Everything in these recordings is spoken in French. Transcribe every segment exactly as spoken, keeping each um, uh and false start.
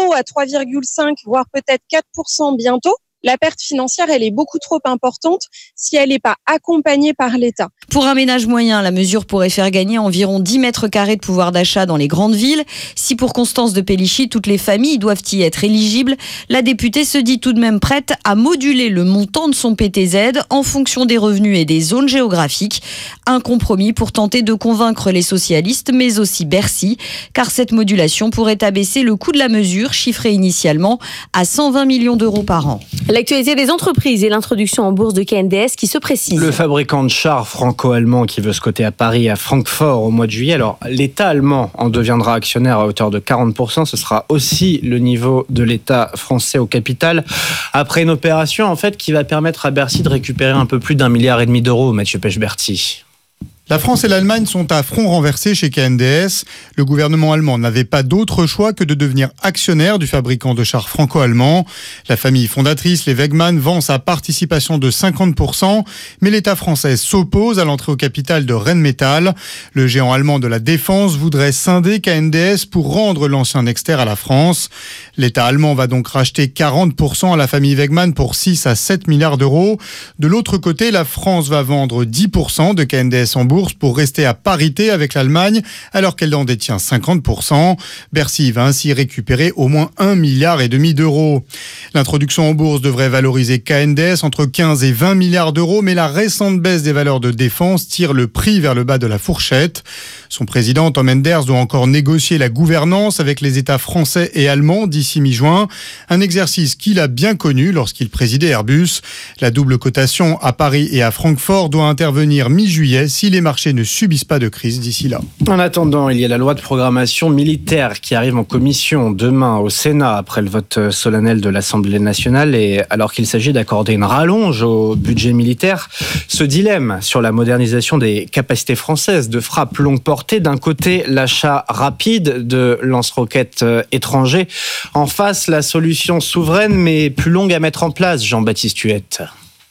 zéro à trois virgule cinq, voire peut-être quatre pour cent bientôt, la perte financière, elle est beaucoup trop importante si elle n'est pas accompagnée par l'État. Pour un ménage moyen, la mesure pourrait faire gagner environ dix mètres carrés de pouvoir d'achat dans les grandes villes. Si pour Constance de Pellichy, toutes les familles doivent y être éligibles, la députée se dit tout de même prête à moduler le montant de son P T Z en fonction des revenus et des zones géographiques. Un compromis pour tenter de convaincre les socialistes, mais aussi Bercy, car cette modulation pourrait abaisser le coût de la mesure, chiffré initialement à cent vingt millions d'euros par an. L'actualité des entreprises et l'introduction en bourse de K N D S qui se précise. Le fabricant de chars franco-allemand qui veut se coter à Paris et à Francfort au mois de juillet. Alors, l'État allemand en deviendra actionnaire à hauteur de quarante pour cent. Ce sera aussi le niveau de l'État français au capital. Après une opération, en fait, qui va permettre à Bercy de récupérer un peu plus d'un milliard et demi d'euros, Mathieu Pechberti. La France et l'Allemagne sont à front renversés chez K N D S. Le gouvernement allemand n'avait pas d'autre choix que de devenir actionnaire du fabricant de chars franco-allemand. La famille fondatrice, les Wegmann, vend sa participation de cinquante pour cent, mais l'État français s'oppose à l'entrée au capital de Rheinmetall. Le géant allemand de la défense voudrait scinder K N D S pour rendre l'ancien Nexter à la France. L'État allemand va donc racheter quarante pour cent à la famille Wegmann pour six à sept milliards d'euros. De l'autre côté, la France va vendre dix pour cent de K N D S en bourse pour rester à parité avec l'Allemagne, alors qu'elle en détient cinquante pour cent. Bercy va ainsi récupérer au moins un milliard et demi d'euros. L'introduction en bourse devrait valoriser K N D S entre quinze et vingt milliards d'euros, mais la récente baisse des valeurs de défense tire le prix vers le bas de la fourchette. Son président, Tom Enders, doit encore négocier la gouvernance avec les États français et allemands d'ici mi-juin. Un exercice qu'il a bien connu lorsqu'il présidait Airbus. La double cotation à Paris et à Francfort doit intervenir mi-juillet si les marchés ne subissent pas de crise d'ici là. En attendant, il y a la loi de programmation militaire qui arrive en commission demain au Sénat après le vote solennel de l'Assemblée nationale. Et alors qu'il s'agit d'accorder une rallonge au budget militaire, ce dilemme sur la modernisation des capacités françaises de frappe longue portée, d'un côté l'achat rapide de lance-roquettes étrangers, en face la solution souveraine mais plus longue à mettre en place, Jean-Baptiste Huette.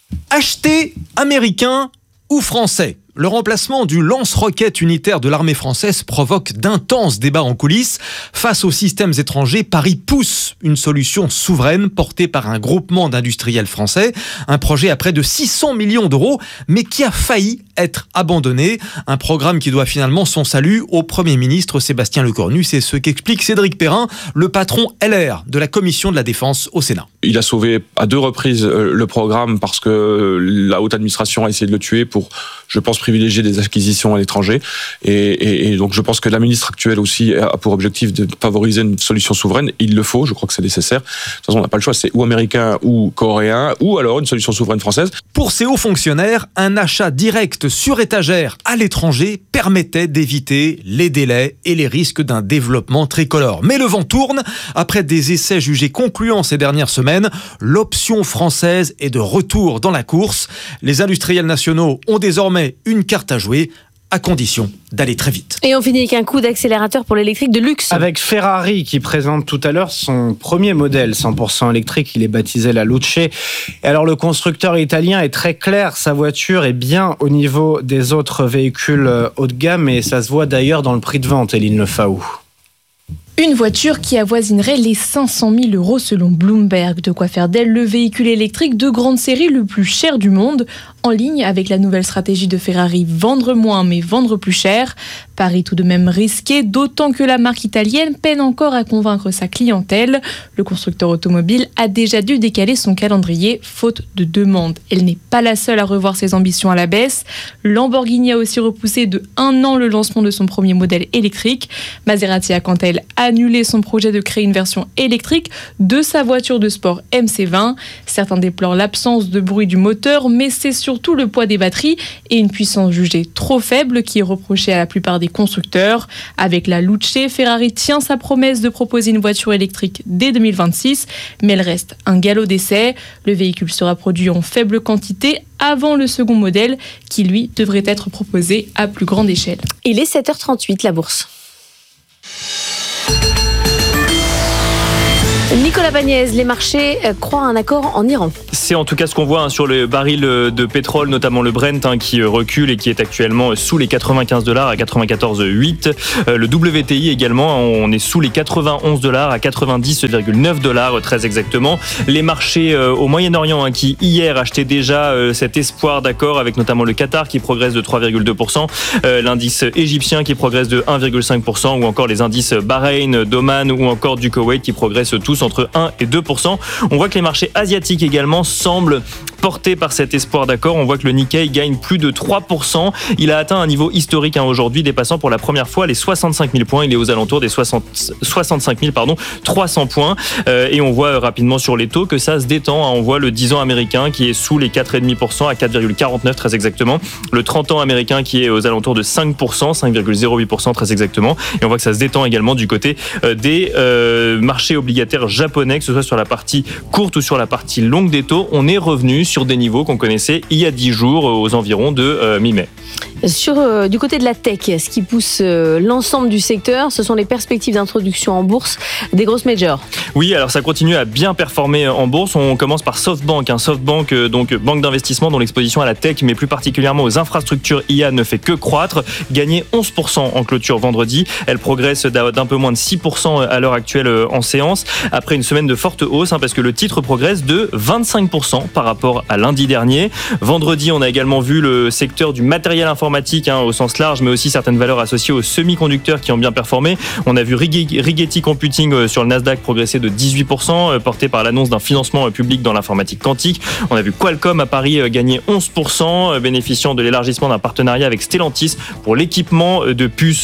Acheter américain ou français ? Le remplacement du lance-roquette unitaire de l'armée française provoque d'intenses débats en coulisses. Face aux systèmes étrangers, Paris pousse une solution souveraine portée par un groupement d'industriels français. Un projet à près de six cents millions d'euros, mais qui a failli être abandonné. Un programme qui doit finalement son salut au Premier ministre Sébastien Lecornu. C'est ce qu'explique Cédric Perrin, le patron L R de la Commission de la Défense au Sénat. Il a sauvé à deux reprises le programme parce que la haute administration a essayé de le tuer pour, je pense, privilégier des acquisitions à l'étranger. Et, et, et donc, je pense que la ministre actuelle aussi a pour objectif de favoriser une solution souveraine. Il le faut, je crois que c'est nécessaire. De toute façon, on n'a pas le choix, c'est ou américain ou coréen, ou alors une solution souveraine française. Pour ces hauts fonctionnaires, un achat direct sur étagère à l'étranger permettait d'éviter les délais et les risques d'un développement tricolore. Mais le vent tourne. Après des essais jugés concluants ces dernières semaines, l'option française est de retour dans la course. Les industriels nationaux ont désormais une carte à jouer, à condition d'aller très vite. Et on finit avec un coup d'accélérateur pour l'électrique de luxe. Avec Ferrari qui présente tout à l'heure son premier modèle cent pour cent électrique, il est baptisé la Luce. Et alors le constructeur italien est très clair, sa voiture est bien au niveau des autres véhicules haut de gamme et ça se voit d'ailleurs dans le prix de vente, Éline Lefaou. Une voiture qui avoisinerait les cinq cent mille euros selon Bloomberg. De quoi faire d'elle le véhicule électrique de grande série le plus cher du monde, en ligne avec la nouvelle stratégie de Ferrari, vendre moins mais vendre plus cher. Pari tout de même risqué, d'autant que la marque italienne peine encore à convaincre sa clientèle. Le constructeur automobile a déjà dû décaler son calendrier, faute de demande. Elle n'est pas la seule à revoir ses ambitions à la baisse. Lamborghini a aussi repoussé de un an le lancement de son premier modèle électrique. Maserati a quant à elle annulé son projet de créer une version électrique de sa voiture de sport M C vingt. Certains déplorent l'absence de bruit du moteur, mais c'est surtout le poids des batteries et une puissance jugée trop faible qui est reprochée à la plupart des constructeurs. Avec la Luce, Ferrari tient sa promesse de proposer une voiture électrique dès deux mille vingt-six, mais elle reste un galop d'essai. Le véhicule sera produit en faible quantité avant le second modèle qui, lui, devrait être proposé à plus grande échelle. Il est sept heures trente-huit, la bourse. Nicolas Bagnès, les marchés croient à un accord en Iran. C'est en tout cas ce qu'on voit hein, sur le baril de pétrole, notamment le Brent hein, qui recule et qui est actuellement sous les quatre-vingt-quinze dollars à quatre-vingt-quatorze virgule huit. Euh, le W T I également, on est sous les quatre-vingt-onze dollars à quatre-vingt-dix virgule neuf dollars très exactement. Les marchés euh, au Moyen-Orient hein, qui hier achetaient déjà euh, cet espoir d'accord avec notamment le Qatar qui progresse de trois virgule deux pour cent, euh, l'indice égyptien qui progresse de un virgule cinq pour cent ou encore les indices Bahreïn, d'Oman ou encore du Koweït qui progressent tous entre un et deux pour cent. On voit que les marchés asiatiques également semblent portés par cet espoir d'accord. On voit que le Nikkei gagne plus de trois pour cent. Il a atteint un niveau historique hein, aujourd'hui, dépassant pour la première fois les soixante-cinq mille points. Il est aux alentours des soixante, soixante-cinq mille pardon, trois cents points. Euh, et on voit rapidement sur les taux que ça se détend. Hein. On voit le dix ans américain qui est sous les quatre virgule cinq pour cent à quatre virgule quarante-neuf très exactement. Le trente ans américain qui est aux alentours de cinq pour cent, cinq virgule zéro huit pour cent très exactement. Et on voit que ça se détend également du côté euh, des euh, marchés obligataires japonais, que ce soit sur la partie courte ou sur la partie longue des taux. On est revenu sur des niveaux qu'on connaissait il y a dix jours aux environs de euh, mi-mai. Sur, euh, du côté de la tech, ce qui pousse euh, l'ensemble du secteur, ce sont les perspectives d'introduction en bourse des grosses majors. Oui, alors ça continue à bien performer en bourse. On commence par SoftBank, hein. SoftBank, euh, donc banque d'investissement dont l'exposition à la tech, mais plus particulièrement aux infrastructures I A ne fait que croître, gagner onze pour cent en clôture vendredi. Elle progresse d'un peu moins de six pour cent à l'heure actuelle en séance, après une semaine de forte hausse, hein, parce que le titre progresse de vingt-cinq pour cent par rapport à lundi dernier. Vendredi, on a également vu le secteur du matériel informatique hein, au sens large, mais aussi certaines valeurs associées aux semi-conducteurs qui ont bien performé. On a vu Rigetti Computing sur le Nasdaq progresser de dix-huit pour cent, porté par l'annonce d'un financement public dans l'informatique quantique. On a vu Qualcomm à Paris gagner onze pour cent, bénéficiant de l'élargissement d'un partenariat avec Stellantis pour l'équipement de puces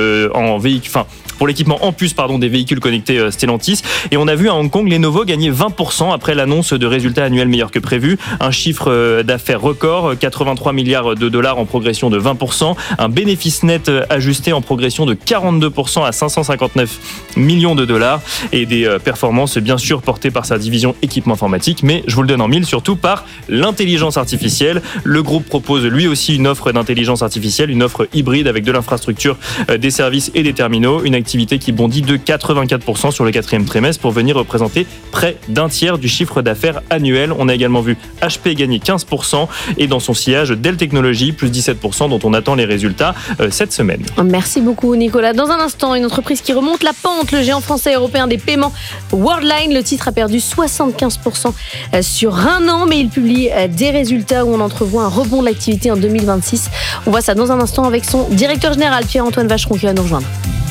en véhicule, enfin pour l'équipement en puce pardon, des véhicules connectés Stellantis. Et on a vu à Hong Kong Lenovo gagner vingt pour cent après l'annonce de résultats annuels meilleurs que prévu. Un chiffre d'affaires record, quatre-vingt-trois milliards de dollars en progression de vingt pour cent. Un bénéfice net ajusté en progression de quarante-deux pour cent à cinq cent cinquante-neuf millions de dollars. Et des performances bien sûr portées par sa division équipement informatique, mais je vous le donne en mille, surtout par l'intelligence artificielle. Le groupe propose lui aussi une offre d'intelligence artificielle, une offre hybride avec de l'infrastructure, des services et des terminaux. Une activité qui bondit de quatre-vingt-quatre pour cent sur le quatrième trimestre pour venir représenter près d'un tiers du chiffre d'affaires annuel. On a également vu H P gagner quinze pour cent et dans son sillage Dell Technologies plus dix-sept pour cent dont on attend les résultats euh, cette semaine. Merci beaucoup Nicolas. Dans un instant, une entreprise qui remonte la pente, le géant français européen des paiements Worldline. Le titre a perdu soixante-quinze pour cent sur un an, mais il publie des résultats où on entrevoit un rebond de l'activité en deux mille vingt-six. On voit ça dans un instant avec son directeur général Pierre-Antoine Vacheron qui va nous rejoindre.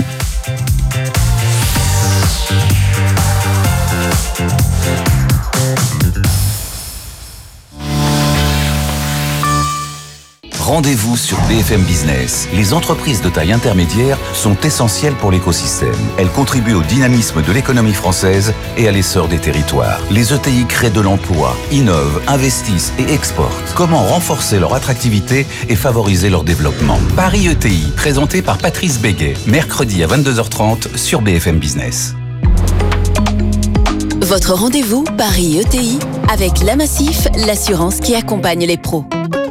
Rendez-vous sur B F M Business. Les entreprises de taille intermédiaire sont essentielles pour l'écosystème. Elles contribuent au dynamisme de l'économie française et à l'essor des territoires. Les E T I créent de l'emploi, innovent, investissent et exportent. Comment renforcer leur attractivité et favoriser leur développement? Paris E T I, présenté par Patrice Béguet, mercredi à vingt-deux heures trente sur B F M Business. Votre rendez-vous Paris E T I avec La Massif, l'assurance qui accompagne les pros.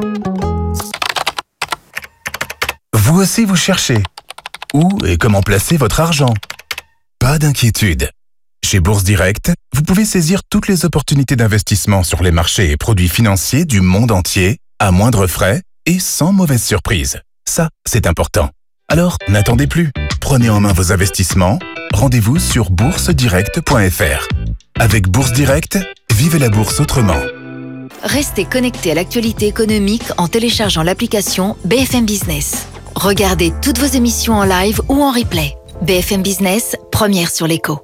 Vous aussi vous cherchez. Où et comment placer votre argent? Pas d'inquiétude. Chez Bourse Direct, vous pouvez saisir toutes les opportunités d'investissement sur les marchés et produits financiers du monde entier, à moindre frais et sans mauvaise surprise. Ça, c'est important. Alors, n'attendez plus. Prenez en main vos investissements. Rendez-vous sur bourse direct point f r. Avec Bourse Direct, vivez la bourse autrement. Restez connecté à l'actualité économique en téléchargeant l'application B F M Business. Regardez toutes vos émissions en live ou en replay. B F M Business, première sur l'écho.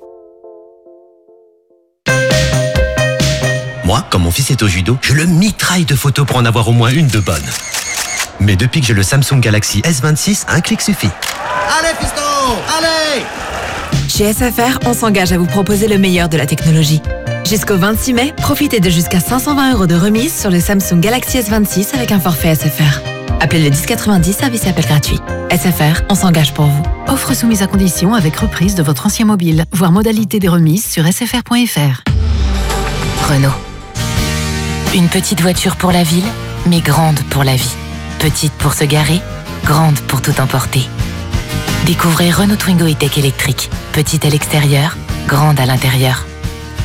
Moi, quand mon fils est au judo, je le mitraille de photos pour en avoir au moins une de bonne. Mais depuis que j'ai le Samsung Galaxy S vingt-six, un clic suffit. Allez fiston, allez! Chez S F R, on s'engage à vous proposer le meilleur de la technologie. Jusqu'au vingt-six mai, profitez de jusqu'à cinq cent vingt euros de remise sur le Samsung Galaxy S vingt-six avec un forfait S F R. Appelez le dix quatre-vingt-dix, service et appel gratuit. S F R, on s'engage pour vous. Offre soumise à condition avec reprise de votre ancien mobile. Voir modalité des remises sur s f r point f r. Renault. Une petite voiture pour la ville, mais grande pour la vie. Petite pour se garer, grande pour tout emporter. Découvrez Renault Twingo E-Tech électrique. Petite à l'extérieur, grande à l'intérieur.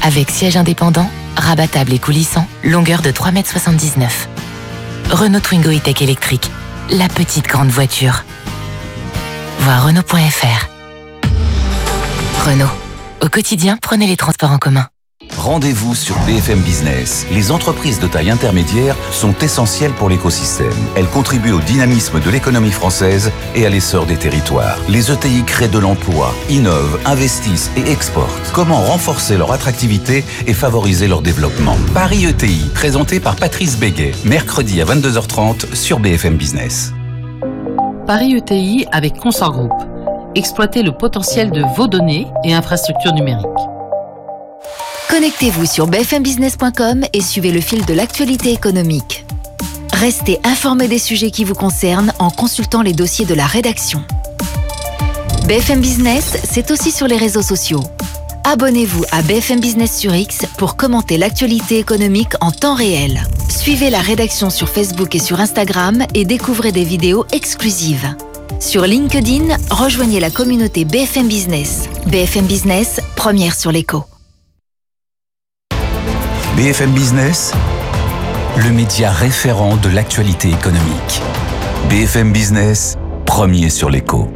Avec siège indépendant, rabattable et coulissant, longueur de trois mètres soixante-dix-neuf. Renault Twingo E-Tech électrique, la petite grande voiture. Voir Renault point F R. Renault. Au quotidien, prenez les transports en commun. Rendez-vous sur B F M Business. Les entreprises de taille intermédiaire sont essentielles pour l'écosystème. Elles contribuent au dynamisme de l'économie française et à l'essor des territoires. Les E T I créent de l'emploi, innovent, investissent et exportent. Comment renforcer leur attractivité et favoriser leur développement? Paris E T I, présenté par Patrice Béguet, mercredi à vingt-deux heures trente sur B F M Business. Paris E T I avec Consort Group. Exploitez le potentiel de vos données et infrastructures numériques. Connectez-vous sur b f m business point com et suivez le fil de l'actualité économique. Restez informés des sujets qui vous concernent en consultant les dossiers de la rédaction. B F M Business, c'est aussi sur les réseaux sociaux. Abonnez-vous à B F M Business sur X pour commenter l'actualité économique en temps réel. Suivez la rédaction sur Facebook et sur Instagram et découvrez des vidéos exclusives. Sur LinkedIn, rejoignez la communauté B F M Business. B F M Business, première sur l'écho. B F M Business, le média référent de l'actualité économique. B F M Business, premier sur l'écho.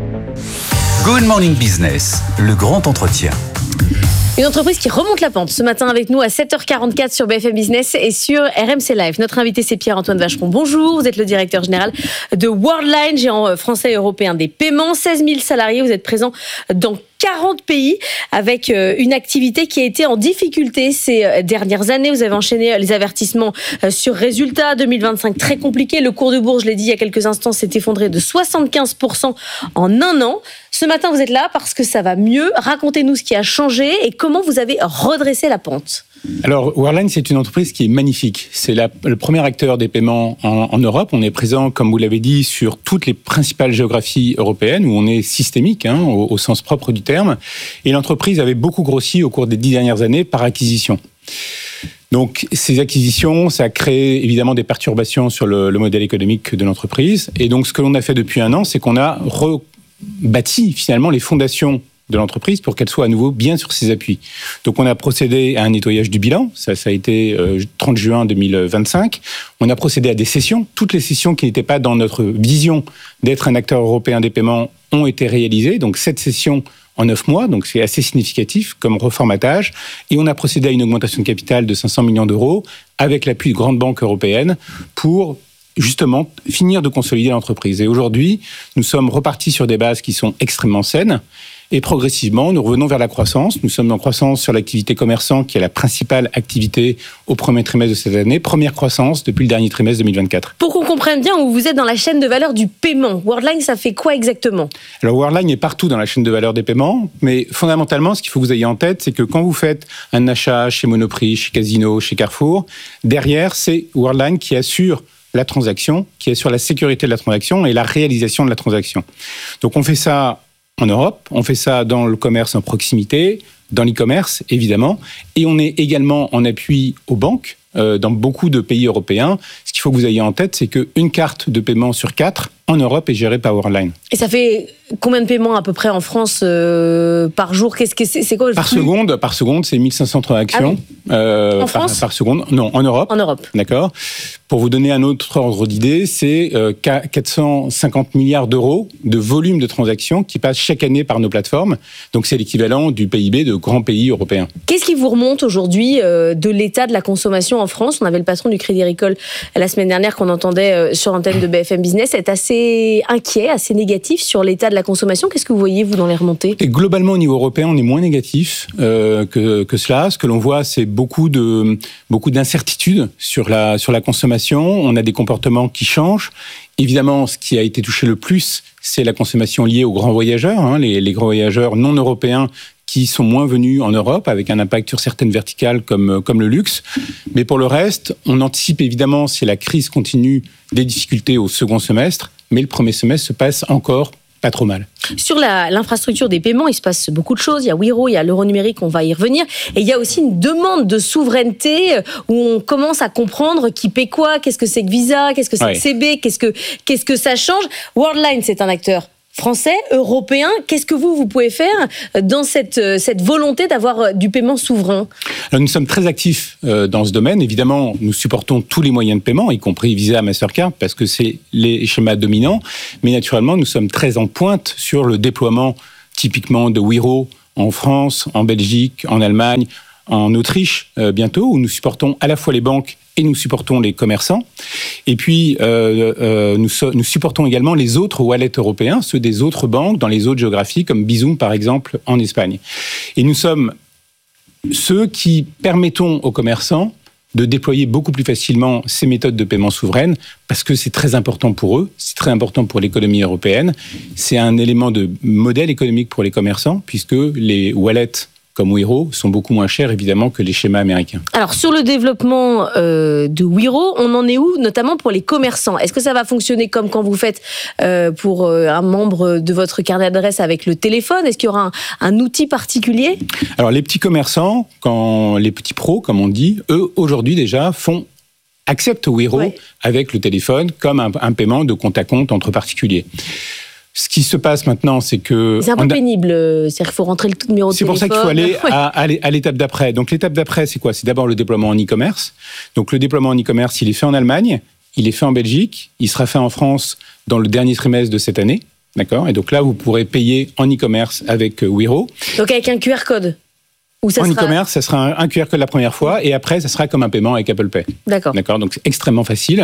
Good Morning Business, le grand entretien. Une entreprise qui remonte la pente ce matin avec nous à sept heures quarante-quatre sur B F M Business et sur R M C Live. Notre invité, c'est Pierre-Antoine Vacheron. Bonjour, vous êtes le directeur général de Worldline, géant français et européen des paiements. seize mille salariés, vous êtes présent dans quarante pays avec une activité qui a été en difficulté ces dernières années. Vous avez enchaîné les avertissements sur résultats. deux mille vingt-cinq, très compliqué. Le cours de bourse, je l'ai dit il y a quelques instants, s'est effondré de soixante-quinze pour cent en un an. Ce matin, vous êtes là parce que ça va mieux. Racontez-nous ce qui a changé et comment vous avez redressé la pente. Alors, Worldline, c'est une entreprise qui est magnifique. C'est la, le premier acteur des paiements en, en Europe. On est présent, comme vous l'avez dit, sur toutes les principales géographies européennes où on est systémique, hein, au, au sens propre du terme. Et l'entreprise avait beaucoup grossi au cours des dix dernières années par acquisition. Donc, ces acquisitions, ça a créé évidemment des perturbations sur le, le modèle économique de l'entreprise. Et donc, ce que l'on a fait depuis un an, c'est qu'on a rebâti finalement les fondations de l'entreprise pour qu'elle soit à nouveau bien sur ses appuis. Donc on a procédé à un nettoyage du bilan, ça, ça a été euh, trente juin deux mille vingt-cinq. On a procédé à des cessions. Toutes les cessions qui n'étaient pas dans notre vision d'être un acteur européen des paiements ont été réalisées. Donc sept cessions en neuf mois, donc c'est assez significatif comme reformatage. Et on a procédé à une augmentation de capital de cinq cents millions d'euros avec l'appui de grandes banques européennes pour justement finir de consolider l'entreprise. Et aujourd'hui, nous sommes repartis sur des bases qui sont extrêmement saines. Et progressivement, nous revenons vers la croissance. Nous sommes en croissance sur l'activité commerçant, qui est la principale activité au premier trimestre de cette année. Première croissance depuis le dernier trimestre deux mille vingt-quatre. Pour qu'on comprenne bien où vous êtes dans la chaîne de valeur du paiement, Worldline, ça fait quoi exactement ? Alors, Worldline est partout dans la chaîne de valeur des paiements. Mais fondamentalement, ce qu'il faut que vous ayez en tête, c'est que quand vous faites un achat chez Monoprix, chez Casino, chez Carrefour, derrière, c'est Worldline qui assure la transaction, qui assure la sécurité de la transaction et la réalisation de la transaction. Donc, on fait ça en Europe, on fait ça dans le commerce en proximité, dans l'e-commerce, évidemment, et on est également en appui aux banques euh, dans beaucoup de pays européens. Ce qu'il faut que vous ayez en tête, c'est qu'une carte de paiement sur quatre en Europe est gérée par Worldline. Et ça fait combien de paiements à peu près en France euh, par jour ? Qu'est-ce que c'est, c'est quoi le Par flux ? seconde, par seconde, c'est mille cinq cents transactions. Ah oui. euh, en par, France ? Par seconde. Non, en Europe. En Europe. D'accord. Pour vous donner un autre ordre d'idée, c'est euh, quatre cent cinquante milliards d'euros de volume de transactions qui passent chaque année par nos plateformes. Donc c'est l'équivalent du P I B de grands pays européens. Qu'est-ce qui vous remonte aujourd'hui euh, de l'état de la consommation en France ? On avait le patron du Crédit Agricole la semaine dernière qu'on entendait euh, sur l'antenne de B F M Business être assez inquiet, assez négatif sur l'état de la consommation. Qu'est-ce que vous voyez, vous, dans les remontées ? Et globalement, au niveau européen, on est moins négatif euh, que, que cela. Ce que l'on voit, c'est beaucoup de beaucoup d'incertitudes sur la sur la consommation. On a des comportements qui changent. Évidemment, ce qui a été touché le plus, c'est la consommation liée aux grands voyageurs, hein, les, les grands voyageurs non européens qui sont moins venus en Europe, avec un impact sur certaines verticales comme, comme le luxe. Mais pour le reste, on anticipe évidemment, si la crise continue, des difficultés au second semestre, mais le premier semestre se passe encore pas trop mal. Sur la, l'infrastructure des paiements, il se passe beaucoup de choses. Il y a Wero, il y a l'euro numérique, on va y revenir. Et il y a aussi une demande de souveraineté où on commence à comprendre qui paie quoi, qu'est-ce que c'est que Visa, qu'est-ce que c'est ouais. que C B, qu'est-ce que, qu'est-ce que ça change. Worldline, c'est un acteur français, européen. Qu'est-ce que vous, vous pouvez faire dans cette, cette volonté d'avoir du paiement souverain ? Alors, nous sommes très actifs euh, dans ce domaine. Évidemment, nous supportons tous les moyens de paiement, y compris Visa, Mastercard, parce que c'est les schémas dominants. Mais naturellement, nous sommes très en pointe sur le déploiement typiquement de Wero en France, en Belgique, en Allemagne, en Autriche euh, bientôt, où nous supportons à la fois les banques et nous supportons les commerçants. Et puis, euh, euh, nous, so- nous supportons également les autres wallets européens, ceux des autres banques dans les autres géographies, comme Bizum, par exemple, en Espagne. Et nous sommes ceux qui permettons aux commerçants de déployer beaucoup plus facilement ces méthodes de paiement souveraines, parce que c'est très important pour eux, c'est très important pour l'économie européenne. C'est un élément de modèle économique pour les commerçants, puisque les wallets comme Wero sont beaucoup moins chers, évidemment, que les schémas américains. Alors, sur le développement euh, de Wero, on en est où, notamment pour les commerçants ? Est-ce que ça va fonctionner comme quand vous faites euh, pour euh, un membre de votre carnet d'adresse avec le téléphone ? Est-ce qu'il y aura un, un outil particulier ? Alors, les petits commerçants, quand les petits pros, comme on dit, eux, aujourd'hui déjà, font acceptent Wero ouais. avec le téléphone comme un, un paiement de compte à compte entre particuliers. Ce qui se passe maintenant, c'est que... C'est un peu a... pénible, c'est-à-dire qu'il faut rentrer le numéro de c'est téléphone. C'est pour ça qu'il faut aller ouais. à, à l'étape d'après. Donc l'étape d'après, c'est quoi ? C'est d'abord le déploiement en e-commerce. Donc le déploiement en e-commerce, il est fait en Allemagne, il est fait en Belgique, il sera fait en France dans le dernier trimestre de cette année. D'accord ? Et donc là, vous pourrez payer en e-commerce avec Wero. Donc avec un Q R code ? Ou ça en sera... e-commerce, ça sera un, un Q R code la première fois, et après, ça sera comme un paiement avec Apple Pay. D'accord. D'accord ? Donc c'est extrêmement facile.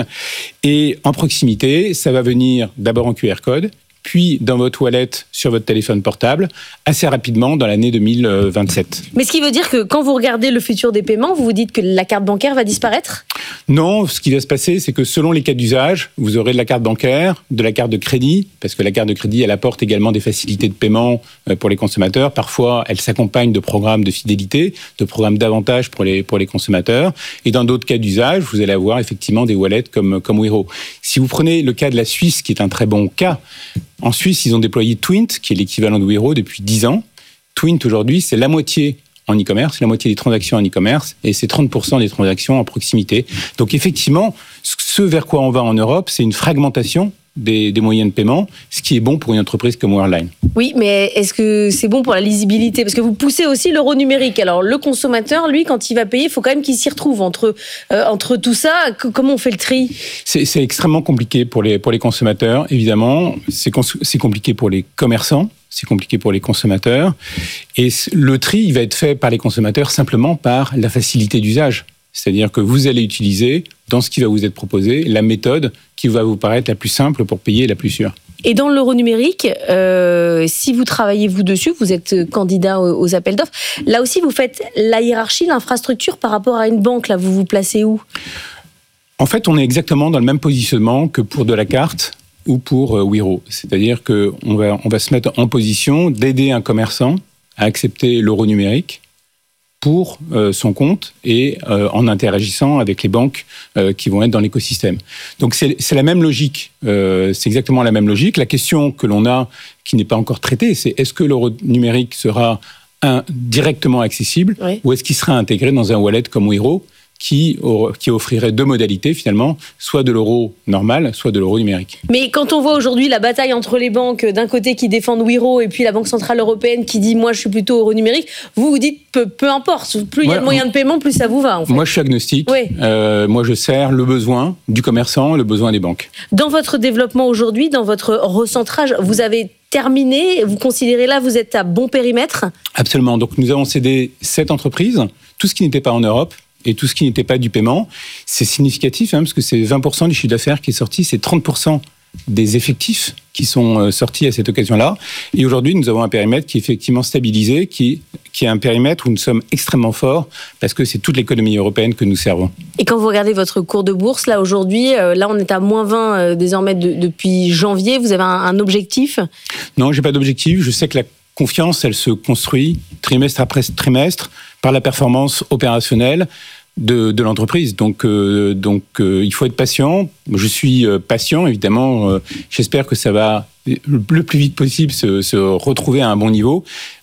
Et en proximité, ça va venir d'abord en Q R code, puis dans votre wallet sur votre téléphone portable, assez rapidement dans l'année deux mille vingt-sept. Mais ce qui veut dire que quand vous regardez le futur des paiements, vous vous dites que la carte bancaire va disparaître ? Non, ce qui va se passer, c'est que selon les cas d'usage, vous aurez de la carte bancaire, de la carte de crédit, parce que la carte de crédit, elle apporte également des facilités de paiement pour les consommateurs. Parfois, elle s'accompagne de programmes de fidélité, de programmes d'avantages pour les, pour les consommateurs. Et dans d'autres cas d'usage, vous allez avoir effectivement des wallets comme, comme Wero. Si vous prenez le cas de la Suisse, qui est un très bon cas, en Suisse, ils ont déployé Twint, qui est l'équivalent de Wero depuis dix ans. Twint, aujourd'hui, c'est la moitié en e-commerce, la moitié des transactions en e-commerce, et c'est trente pour cent des transactions en proximité. Donc effectivement, ce vers quoi on va en Europe, c'est une fragmentation des, des moyens de paiement, ce qui est bon pour une entreprise comme Worldline. Oui, mais est-ce que c'est bon pour la lisibilité ? Parce que vous poussez aussi l'euro numérique. Alors le consommateur, lui, quand il va payer, il faut quand même qu'il s'y retrouve entre, euh, entre tout ça. Comment on fait le tri ? c'est, c'est extrêmement compliqué pour les, pour les consommateurs, évidemment. C'est, cons- c'est compliqué pour les commerçants. C'est compliqué pour les consommateurs. Et le tri, il va être fait par les consommateurs simplement par la facilité d'usage. C'est-à-dire que vous allez utiliser, dans ce qui va vous être proposé, la méthode qui va vous paraître la plus simple pour payer et la plus sûre. Et dans l'euro numérique, euh, si vous travaillez vous dessus, vous êtes candidat aux, aux appels d'offres, là aussi vous faites la hiérarchie, l'infrastructure par rapport à une banque. Là, vous vous placez où ? En fait, on est exactement dans le même positionnement que pour de la carte ou pour euh, Wero. C'est-à-dire qu'on va, on va se mettre en position d'aider un commerçant à accepter l'euro numérique pour euh, son compte et euh, en interagissant avec les banques euh, qui vont être dans l'écosystème. Donc c'est, c'est la même logique, euh, c'est exactement la même logique. La question que l'on a, qui n'est pas encore traitée, c'est est-ce que l'euro numérique sera un, directement accessible oui. ou est-ce qu'il sera intégré dans un wallet comme Wero Qui, qui offrirait deux modalités finalement, soit de l'euro normal, soit de l'euro numérique. Mais quand on voit aujourd'hui la bataille entre les banques, d'un côté qui défendent Wero et puis la Banque Centrale Européenne qui dit moi je suis plutôt euro numérique, vous vous dites peu, peu importe, plus il y a de moyens de paiement, plus ça vous va en fait. Moi je suis agnostique, oui. euh, moi je sers le besoin du commerçant, le besoin des banques. Dans votre développement aujourd'hui, dans votre recentrage, vous avez terminé, vous considérez là vous êtes à bon périmètre ? Absolument, donc nous avons cédé sept entreprises, tout ce qui n'était pas en Europe, et tout ce qui n'était pas du paiement. C'est significatif, hein, parce que c'est vingt pour cent du chiffre d'affaires qui est sorti, c'est trente pour cent des effectifs qui sont sortis à cette occasion-là. Et aujourd'hui, nous avons un périmètre qui est effectivement stabilisé, qui, qui est un périmètre où nous sommes extrêmement forts, parce que c'est toute l'économie européenne que nous servons. Et quand vous regardez votre cours de bourse, là aujourd'hui, euh, là on est à moins vingt euh, désormais de, depuis janvier, vous avez un, un objectif ? Non, j'ai pas d'objectif. Je sais que la confiance, elle se construit trimestre après trimestre par la performance opérationnelle de, de l'entreprise. Donc, euh, donc euh, il faut être patient. Je suis euh, patient, évidemment. Euh, j'espère que ça va le plus vite possible se, se retrouver à un bon niveau.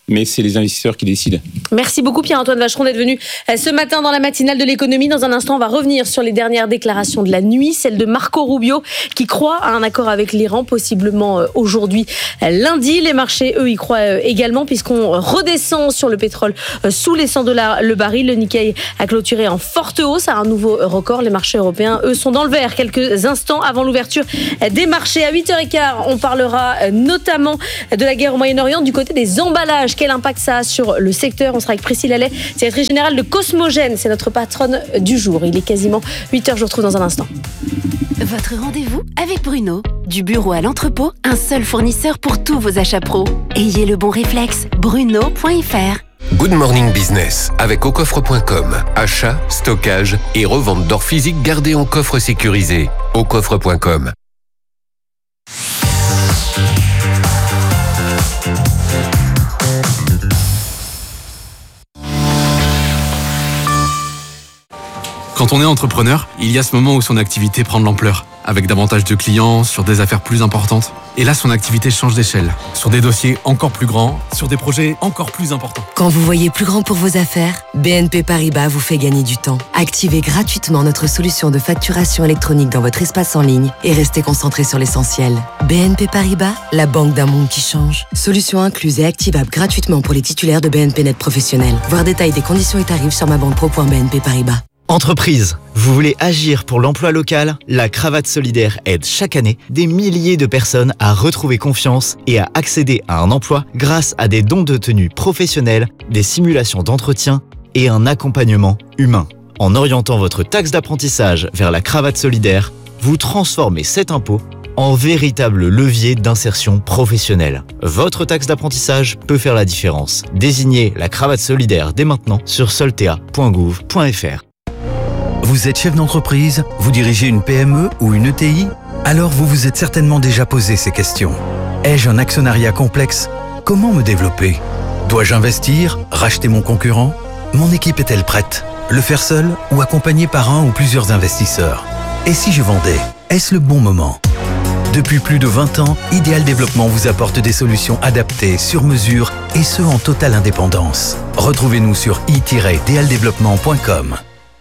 mais c'est les investisseurs qui décident. Merci beaucoup Pierre-Antoine Vacheron d'être venu ce matin dans la matinale de l'économie. Dans un instant, on va revenir sur les dernières déclarations de la nuit, celle de Marco Rubio qui croit à un accord avec l'Iran, possiblement aujourd'hui lundi. Les marchés, eux, y croient également puisqu'on redescend sur le pétrole sous les cent dollars le baril. Le Nikkei a clôturé en forte hausse à un nouveau record. Les marchés européens, eux, sont dans le vert quelques instants avant l'ouverture des marchés. À huit heures quinze, on parlera notamment de la guerre au Moyen-Orient du côté des emballages. Quel impact ça a sur le secteur? On sera avec Priscille Allais, directrice générale de Cosmogène. C'est notre patronne du jour. Il est quasiment huit heures. Je vous retrouve dans un instant. Votre rendez-vous avec Bruno. Du bureau à l'entrepôt, un seul fournisseur pour tous vos achats pro. Ayez le bon réflexe. Bruno point f r. Good Morning Business avec au coffre point com. Achat, stockage et revente d'or physique gardé en coffre sécurisé. au coffre point com. Quand on est entrepreneur, il y a ce moment où son activité prend de l'ampleur, avec davantage de clients, sur des affaires plus importantes. Et là, son activité change d'échelle, sur des dossiers encore plus grands, sur des projets encore plus importants. Quand vous voyez plus grand pour vos affaires, B N P Paribas vous fait gagner du temps. Activez gratuitement notre solution de facturation électronique dans votre espace en ligne et restez concentré sur l'essentiel. B N P Paribas, la banque d'un monde qui change. Solution incluse et activable gratuitement pour les titulaires de B N P Net professionnels. Voir détail des conditions et tarifs sur ma banque pro point b n p paribas. Entreprise, vous voulez agir pour l'emploi local? La Cravate Solidaire aide chaque année des milliers de personnes à retrouver confiance et à accéder à un emploi grâce à des dons de tenue professionnels, des simulations d'entretien et un accompagnement humain. En orientant votre taxe d'apprentissage vers la Cravate Solidaire, vous transformez cet impôt en véritable levier d'insertion professionnelle. Votre taxe d'apprentissage peut faire la différence. Désignez la Cravate Solidaire dès maintenant sur soltea point gouv point f r. Vous êtes chef d'entreprise, vous dirigez une P M E ou une E T I? Alors vous vous êtes certainement déjà posé ces questions. Ai-je un actionnariat complexe? Comment me développer? Dois-je investir? Racheter mon concurrent? Mon équipe est-elle prête? Le faire seul ou accompagné par un ou plusieurs investisseurs? Et si je vendais? Est-ce le bon moment? Depuis plus de vingt ans, Ideal Développement vous apporte des solutions adaptées, sur mesure et ce en totale indépendance. Retrouvez-nous sur i tiret ideal développement point com.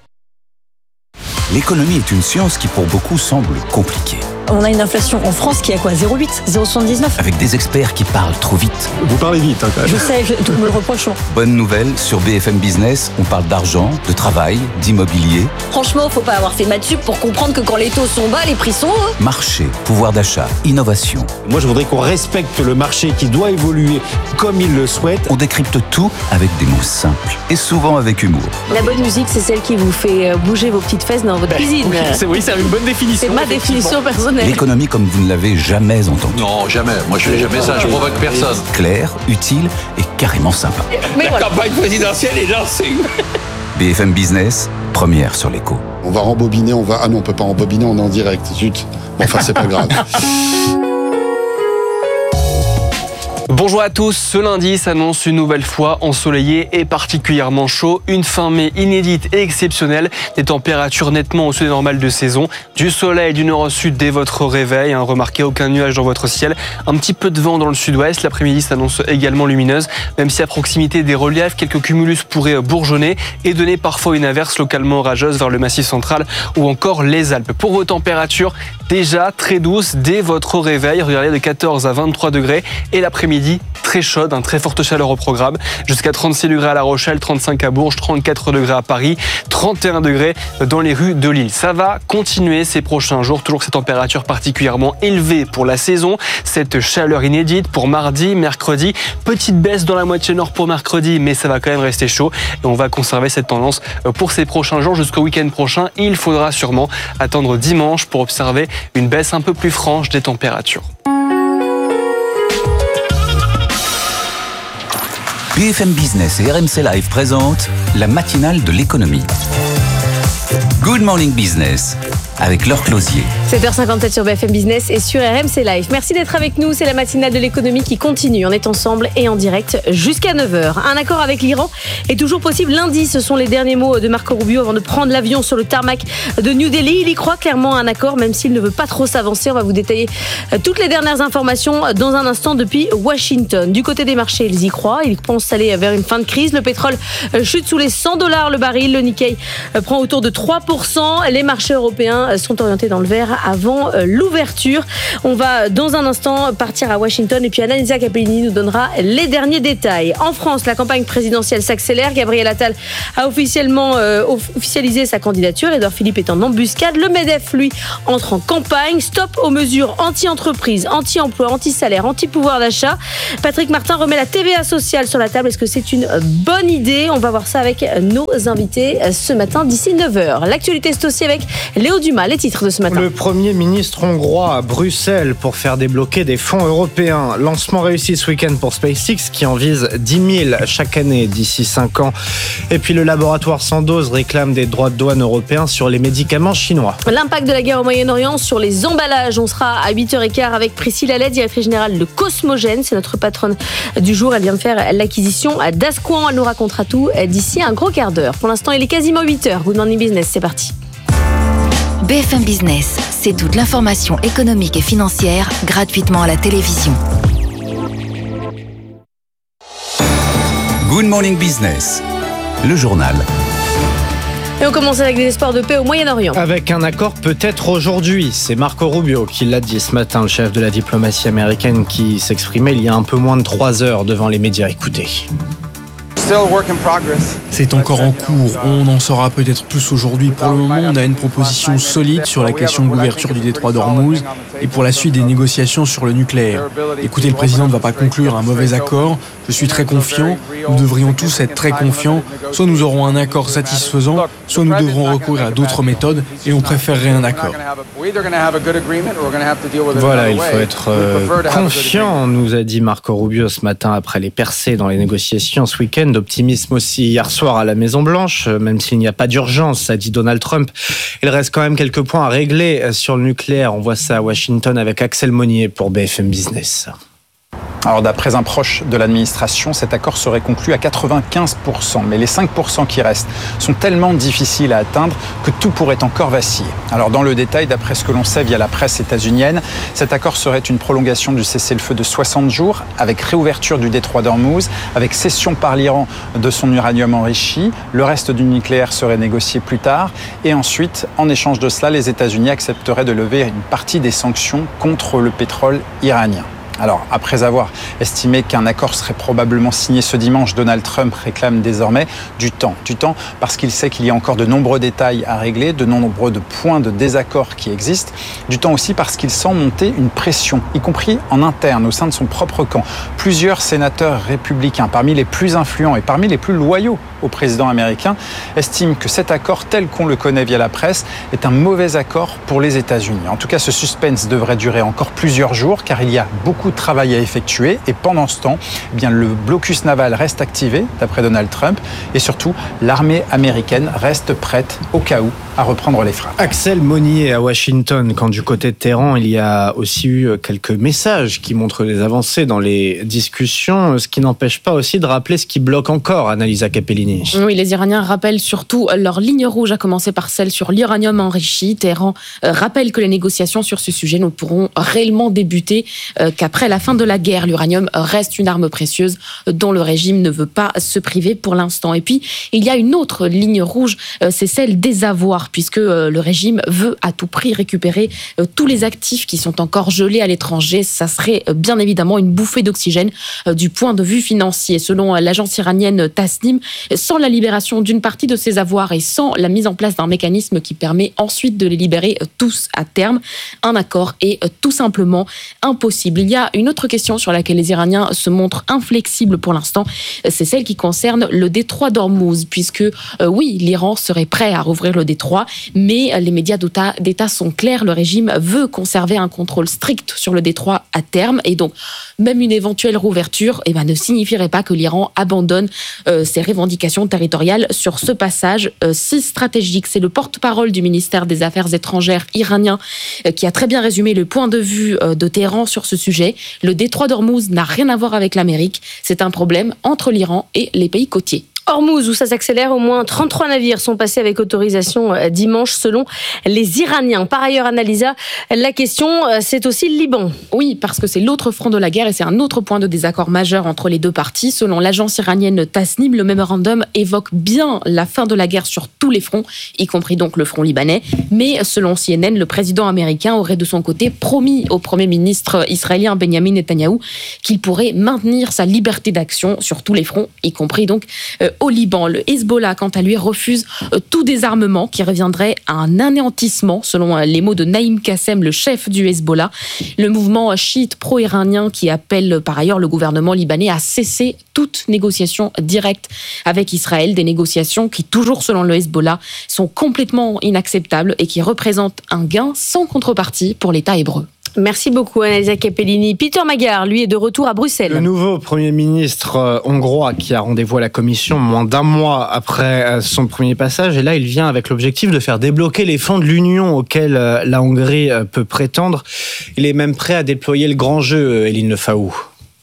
L'économie est une science qui pour beaucoup semble compliquée. On a une inflation en France qui est à quoi? zéro virgule huit, zéro virgule soixante-dix-neuf. Avec des experts qui parlent trop vite. Vous parlez vite, hein, quand même. Je sais, je, tout me le reproche. Bonne nouvelle, sur B F M Business, on parle d'argent, de travail, d'immobilier. Franchement, faut pas avoir fait maths sup pour comprendre que quand les taux sont bas, les prix sont hauts. Marché, pouvoir d'achat, innovation. Moi, je voudrais qu'on respecte le marché qui doit évoluer comme il le souhaite. On décrypte tout avec des mots simples et souvent avec humour. La bonne musique, c'est celle qui vous fait bouger vos petites fesses dans votre cuisine. Oui, c'est, oui, c'est une bonne définition. C'est ma définition personnelle. L'économie comme vous ne l'avez jamais entendue. Non, jamais. Moi, je fais jamais ça. Je provoque personne. Claire, utile et carrément sympa. Mais La voilà. campagne présidentielle est lancée. B F M Business, première sur l'écho. On va rembobiner, on va... Ah non, on peut pas rembobiner, on est en direct. Zut. Bon, enfin, c'est pas grave. Bonjour à tous, ce lundi s'annonce une nouvelle fois ensoleillé et particulièrement chaud. Une fin mai inédite et exceptionnelle, des températures nettement au-dessus des normales de saison, du soleil du nord au sud dès votre réveil, hein, remarquez aucun nuage dans votre ciel, un petit peu de vent dans le sud-ouest, l'après-midi s'annonce également lumineuse, même si à proximité des reliefs, quelques cumulus pourraient bourgeonner et donner parfois une averse localement orageuse vers le Massif central ou encore les Alpes. Pour vos températures, déjà très douces dès votre réveil, regardez de quatorze à vingt-trois degrés et l'après-midi très chaude, un très forte chaleur au programme, jusqu'à trente-six degrés à La Rochelle, trente-cinq à Bourges, trente-quatre degrés à Paris, trente et un degrés dans les rues de Lille. Ça va continuer ces prochains jours, toujours ces températures particulièrement élevées pour la saison, cette chaleur inédite pour mardi, mercredi, petite baisse dans la moitié nord pour mercredi, mais ça va quand même rester chaud et on va conserver cette tendance pour ces prochains jours jusqu'au week-end prochain. Il faudra sûrement attendre dimanche pour observer une baisse un peu plus franche des températures. B F M Business et R M C Live présentent la matinale de l'économie. Good Morning Business avec Laure Closier. sept heures cinquante-sept sur B F M Business et sur R M C Live. Merci d'être avec nous, c'est la matinale de l'économie qui continue. On est ensemble et en direct jusqu'à neuf heures. Un accord avec l'Iran est toujours possible lundi. Ce sont les derniers mots de Marco Rubio avant de prendre l'avion sur le tarmac de New Delhi. Il y croit clairement à un accord, même s'il ne veut pas trop s'avancer. On va vous détailler toutes les dernières informations dans un instant depuis Washington. Du côté des marchés, ils y croient. Ils pensent aller vers une fin de crise. Le pétrole chute sous les cent dollars le baril. Le Nikkei prend autour de trois pour cent. Les marchés européens sont orientés dans le vert avant l'ouverture. On va dans un instant partir à Washington et puis Annalisa Capellini nous donnera les derniers détails. En France, la campagne présidentielle s'accélère. Gabriel Attal a officiellement euh, officialisé sa candidature. Édouard Philippe est en embuscade. Le MEDEF, lui, entre en campagne. Stop aux mesures anti-entreprise, anti-emploi, anti-salaire, anti-pouvoir d'achat. Patrick Martin remet la T V A sociale sur la table. Est-ce que c'est une bonne idée? On va voir ça avec nos invités ce matin d'ici neuf heures. L'actualité, c'est aussi avec Léo Dumas. Les titres de ce matin. Le Premier ministre hongrois à Bruxelles pour faire débloquer des fonds européens. Lancement réussi ce week-end pour SpaceX qui en vise dix mille chaque année d'ici cinq ans. Et puis le laboratoire Sandoz réclame des droits de douane européens sur les médicaments chinois. L'impact de la guerre au Moyen-Orient sur les emballages. On sera à huit heures quinze avec Priscille Allet, directrice générale de Cosmogène. C'est notre patronne du jour. Elle vient de faire l'acquisition d'Asquan. Elle nous racontera tout d'ici un gros quart d'heure. Pour l'instant, il est quasiment huit heures. Good Morning Business, c'est parti. B F M Business, c'est toute l'information économique et financière gratuitement à la télévision. Good Morning Business, le journal. Et on commence avec des espoirs de paix au Moyen-Orient. Avec un accord peut-être aujourd'hui. C'est Marco Rubio qui l'a dit ce matin, le chef de la diplomatie américaine qui s'exprimait il y a un peu moins de trois heures devant les médias. Écoutez. C'est encore en cours, on en saura peut-être plus aujourd'hui. Pour le moment, on a une proposition solide sur la question de l'ouverture du détroit d'Ormuz et pour la suite des négociations sur le nucléaire. Écoutez, le président ne va pas conclure un mauvais accord, je suis très confiant, nous devrions tous être très confiants. Soit nous aurons un accord satisfaisant, soit nous devrons recourir à d'autres méthodes et on préférerait un accord. Voilà, il faut être euh, confiant, nous a dit Marco Rubio ce matin après les percées dans les négociations ce week-end. D'optimisme aussi hier soir à la Maison-Blanche, même s'il n'y a pas d'urgence, a dit Donald Trump. Il reste quand même quelques points à régler sur le nucléaire. On voit ça à Washington avec Axel Monnier pour B F M Business. Alors d'après un proche de l'administration, cet accord serait conclu à quatre-vingt-quinze pour cent. Mais les cinq pour cent qui restent sont tellement difficiles à atteindre que tout pourrait encore vaciller. Alors dans le détail, d'après ce que l'on sait via la presse états-unienne, cet accord serait une prolongation du cessez-le-feu de soixante jours, avec réouverture du détroit d'Ormuz, avec cession par l'Iran de son uranium enrichi. Le reste du nucléaire serait négocié plus tard. Et ensuite, en échange de cela, les États-Unis accepteraient de lever une partie des sanctions contre le pétrole iranien. Alors, après avoir estimé qu'un accord serait probablement signé ce dimanche, Donald Trump réclame désormais du temps. Du temps parce qu'il sait qu'il y a encore de nombreux détails à régler, de nombreux de points de désaccord qui existent. Du temps aussi parce qu'il sent monter une pression, y compris en interne, au sein de son propre camp. Plusieurs sénateurs républicains, parmi les plus influents et parmi les plus loyaux au président américain, estiment que cet accord, tel qu'on le connaît via la presse, est un mauvais accord pour les États-Unis. En tout cas, ce suspense devrait durer encore plusieurs jours, car il y a beaucoup de travail à effectuer et pendant ce temps, eh bien, le blocus naval reste activé, d'après Donald Trump, et surtout, l'armée américaine reste prête, au cas où, à reprendre les frappes. Axel Monnier à Washington, quand du côté de Téhéran, il y a aussi eu quelques messages qui montrent des avancées dans les discussions, ce qui n'empêche pas aussi de rappeler ce qui bloque encore, Annalisa Capellini. Oui, les Iraniens rappellent surtout leur ligne rouge, à commencer par celle sur l'uranium enrichi. Téhéran rappelle que les négociations sur ce sujet ne pourront réellement débuter qu'après la fin de la guerre. L'uranium reste une arme précieuse dont le régime ne veut pas se priver pour l'instant. Et puis, il y a une autre ligne rouge, c'est celle des avoirs, puisque le régime veut à tout prix récupérer tous les actifs qui sont encore gelés à l'étranger. Ça serait bien évidemment une bouffée d'oxygène du point de vue financier. Selon l'agence iranienne Tasnim, sans la libération d'une partie de ces avoirs et sans la mise en place d'un mécanisme qui permet ensuite de les libérer tous à terme, un accord est tout simplement impossible. Il y a a une autre question sur laquelle les Iraniens se montrent inflexibles pour l'instant. C'est celle qui concerne le détroit d'Ormuz, puisque euh, oui, l'Iran serait prêt à rouvrir le détroit, mais les médias d'État, d'État sont clairs. Le régime veut conserver un contrôle strict sur le détroit à terme, et donc même une éventuelle rouverture eh ben, ne signifierait pas que l'Iran abandonne euh, ses revendications territoriales sur ce passage euh, si stratégique. C'est le porte-parole du ministère des Affaires étrangères iranien euh, qui a très bien résumé le point de vue euh, de Téhéran sur ce sujet. Le détroit d'Ormuz n'a rien à voir avec l'Amérique. C'est un problème entre l'Iran et les pays côtiers. Hormuz, où ça s'accélère, au moins trente-trois navires sont passés avec autorisation dimanche selon les Iraniens. Par ailleurs, Annalisa, la question, c'est aussi le Liban. Oui, parce que c'est l'autre front de la guerre et c'est un autre point de désaccord majeur entre les deux parties. Selon l'agence iranienne Tasnim, le mémorandum évoque bien la fin de la guerre sur tous les fronts, y compris donc le front libanais. Mais selon C N N, le président américain aurait de son côté promis au premier ministre israélien Benjamin Netanyahou qu'il pourrait maintenir sa liberté d'action sur tous les fronts, y compris donc euh, au Liban. Le Hezbollah, quant à lui, refuse tout désarmement qui reviendrait à un anéantissement, selon les mots de Naïm Kassem, le chef du Hezbollah. Le mouvement chiite pro-iranien qui appelle par ailleurs le gouvernement libanais à cesser toute négociation directe avec Israël. Des négociations qui, toujours selon le Hezbollah, sont complètement inacceptables et qui représentent un gain sans contrepartie pour l'État hébreu. Merci beaucoup, Annalisa Capellini. Peter Magyar, lui, est de retour à Bruxelles. Le nouveau Premier ministre euh, hongrois qui a rendez-vous à la Commission moins d'un mois après euh, son premier passage. Et là, il vient avec l'objectif de faire débloquer les fonds de l'Union auxquels euh, la Hongrie euh, peut prétendre. Il est même prêt à déployer le grand jeu, euh, Eline Lefaou.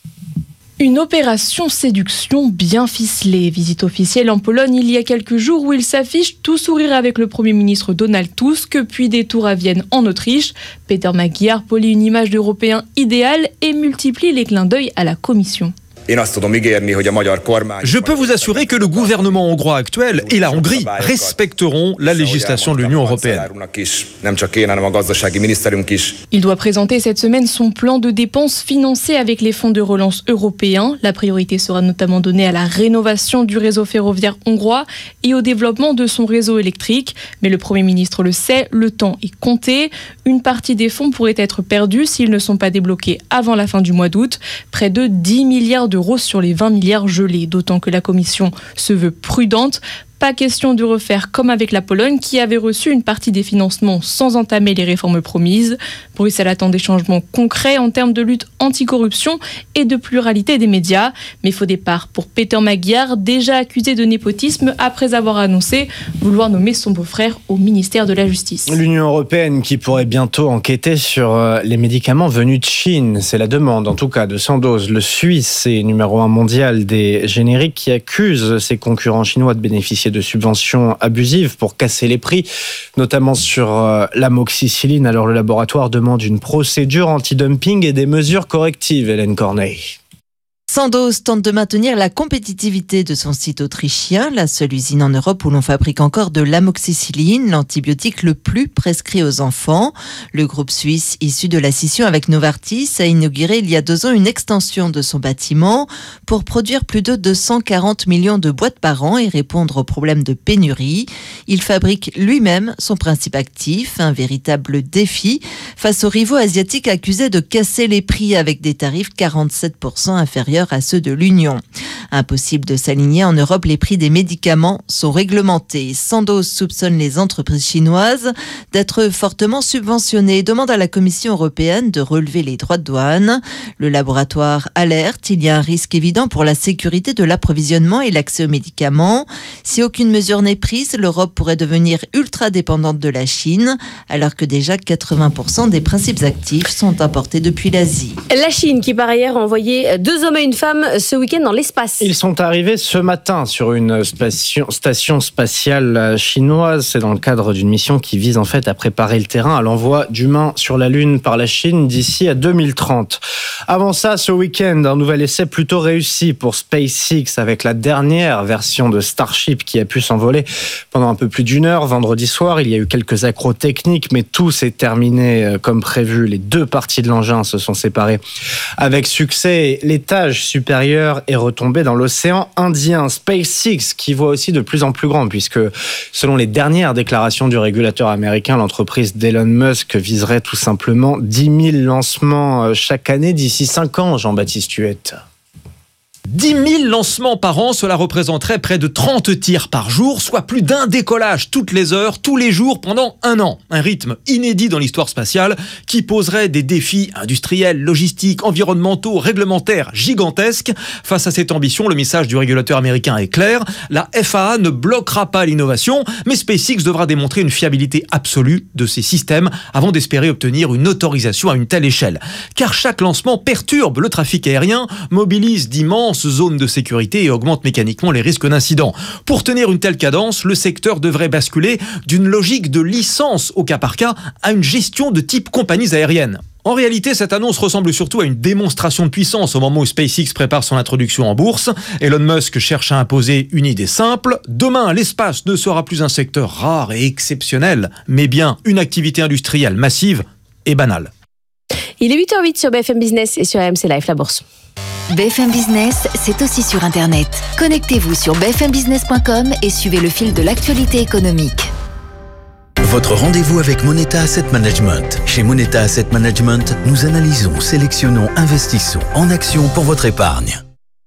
Une opération séduction bien ficelée. Visite officielle en Pologne il y a quelques jours où il s'affiche tout sourire avec le Premier ministre Donald Tusk, puis détour à Vienne en Autriche. Peter Magyar polie une image d'Européen idéal et multiplie les clins d'œil à la Commission. Je peux vous assurer que le gouvernement hongrois actuel et la Hongrie respecteront la législation de l'Union européenne. Il doit présenter cette semaine son plan de dépenses financé avec les fonds de relance européens. La priorité sera notamment donnée à la rénovation du réseau ferroviaire hongrois et au développement de son réseau électrique. Mais le Premier ministre le sait, le temps est compté. Une partie des fonds pourrait être perdue s'ils ne sont pas débloqués avant la fin du mois d'août. Près de dix milliards d'euros sur les vingt milliards gelés, d'autant que la Commission se veut prudente. Pas question de refaire comme avec la Pologne qui avait reçu une partie des financements sans entamer les réformes promises. Bruxelles attend des changements concrets en termes de lutte anticorruption et de pluralité des médias. Mais faux départ pour Peter Magyar, déjà accusé de népotisme après avoir annoncé vouloir nommer son beau-frère au ministère de la Justice. L'Union européenne qui pourrait bientôt enquêter sur les médicaments venus de Chine. C'est la demande en tout cas de Sandoz, le Suisse et numéro un mondial des génériques qui accuse ses concurrents chinois de bénéficier de subventions abusives pour casser les prix, notamment sur euh, l'amoxicilline. Alors le laboratoire demande une procédure anti-dumping et des mesures correctives, Hélène Corneille. Sandoz tente de maintenir la compétitivité de son site autrichien, la seule usine en Europe où l'on fabrique encore de l'amoxicilline, l'antibiotique le plus prescrit aux enfants. Le groupe suisse, issu de la scission avec Novartis, a inauguré il y a deux ans une extension de son bâtiment pour produire plus de deux cent quarante millions de boîtes par an et répondre aux problèmes de pénurie. Il fabrique lui-même son principe actif, un véritable défi face aux rivaux asiatiques accusés de casser les prix avec des tarifs quarante-sept pour cent inférieurs à ceux de l'Union. Impossible de s'aligner en Europe, les prix des médicaments sont réglementés. Sandoz soupçonne les entreprises chinoises d'être fortement subventionnées et demande à la Commission européenne de relever les droits de douane. Le laboratoire alerte, il y a un risque évident pour la sécurité de l'approvisionnement et l'accès aux médicaments. Si aucune mesure n'est prise, l'Europe pourrait devenir ultra dépendante de la Chine, alors que déjà quatre-vingts pour cent des principes actifs sont importés depuis l'Asie. La Chine qui par ailleurs a envoyé deux hommes et une femme ce week-end dans l'espace. Ils sont arrivés ce matin sur une station, station spatiale chinoise. C'est dans le cadre d'une mission qui vise en fait à préparer le terrain à l'envoi d'humains sur la Lune par la Chine d'ici à deux mille trente. Avant ça, ce week-end, un nouvel essai plutôt réussi pour SpaceX avec la dernière version de Starship qui a pu s'envoler pendant un peu plus d'une heure. Vendredi soir, il y a eu quelques accros techniques, mais tout s'est terminé comme prévu. Les deux parties de l'engin se sont séparées avec succès. L'étage étage supérieur est retombé dans l'océan Indien. SpaceX qui voit aussi de plus en plus grand, puisque selon les dernières déclarations du régulateur américain, l'entreprise d'Elon Musk viserait tout simplement dix mille lancements chaque année d'ici cinq ans, Jean-Baptiste Huette. dix mille lancements par an, cela représenterait près de trente tirs par jour, soit plus d'un décollage toutes les heures, tous les jours, pendant un an. Un rythme inédit dans l'histoire spatiale qui poserait des défis industriels, logistiques, environnementaux, réglementaires gigantesques. Face à cette ambition, le message du régulateur américain est clair. La F A A ne bloquera pas l'innovation, mais SpaceX devra démontrer une fiabilité absolue de ses systèmes avant d'espérer obtenir une autorisation à une telle échelle. Car chaque lancement perturbe le trafic aérien, mobilise d'immenses zone de sécurité et augmente mécaniquement les risques d'incidents. Pour tenir une telle cadence, le secteur devrait basculer d'une logique de licence au cas par cas à une gestion de type compagnies aériennes. En réalité, cette annonce ressemble surtout à une démonstration de puissance au moment où SpaceX prépare son introduction en bourse. Elon Musk cherche à imposer une idée simple. Demain, l'espace ne sera plus un secteur rare et exceptionnel, mais bien une activité industrielle massive et banale. Il est huit heures huit sur B F M Business et sur A M C Life, la bourse. B F M Business, c'est aussi sur Internet. Connectez-vous sur b f m business point com et suivez le fil de l'actualité économique. Votre rendez-vous avec Moneta Asset Management. Chez Moneta Asset Management, nous analysons, sélectionnons, investissons en actions pour votre épargne.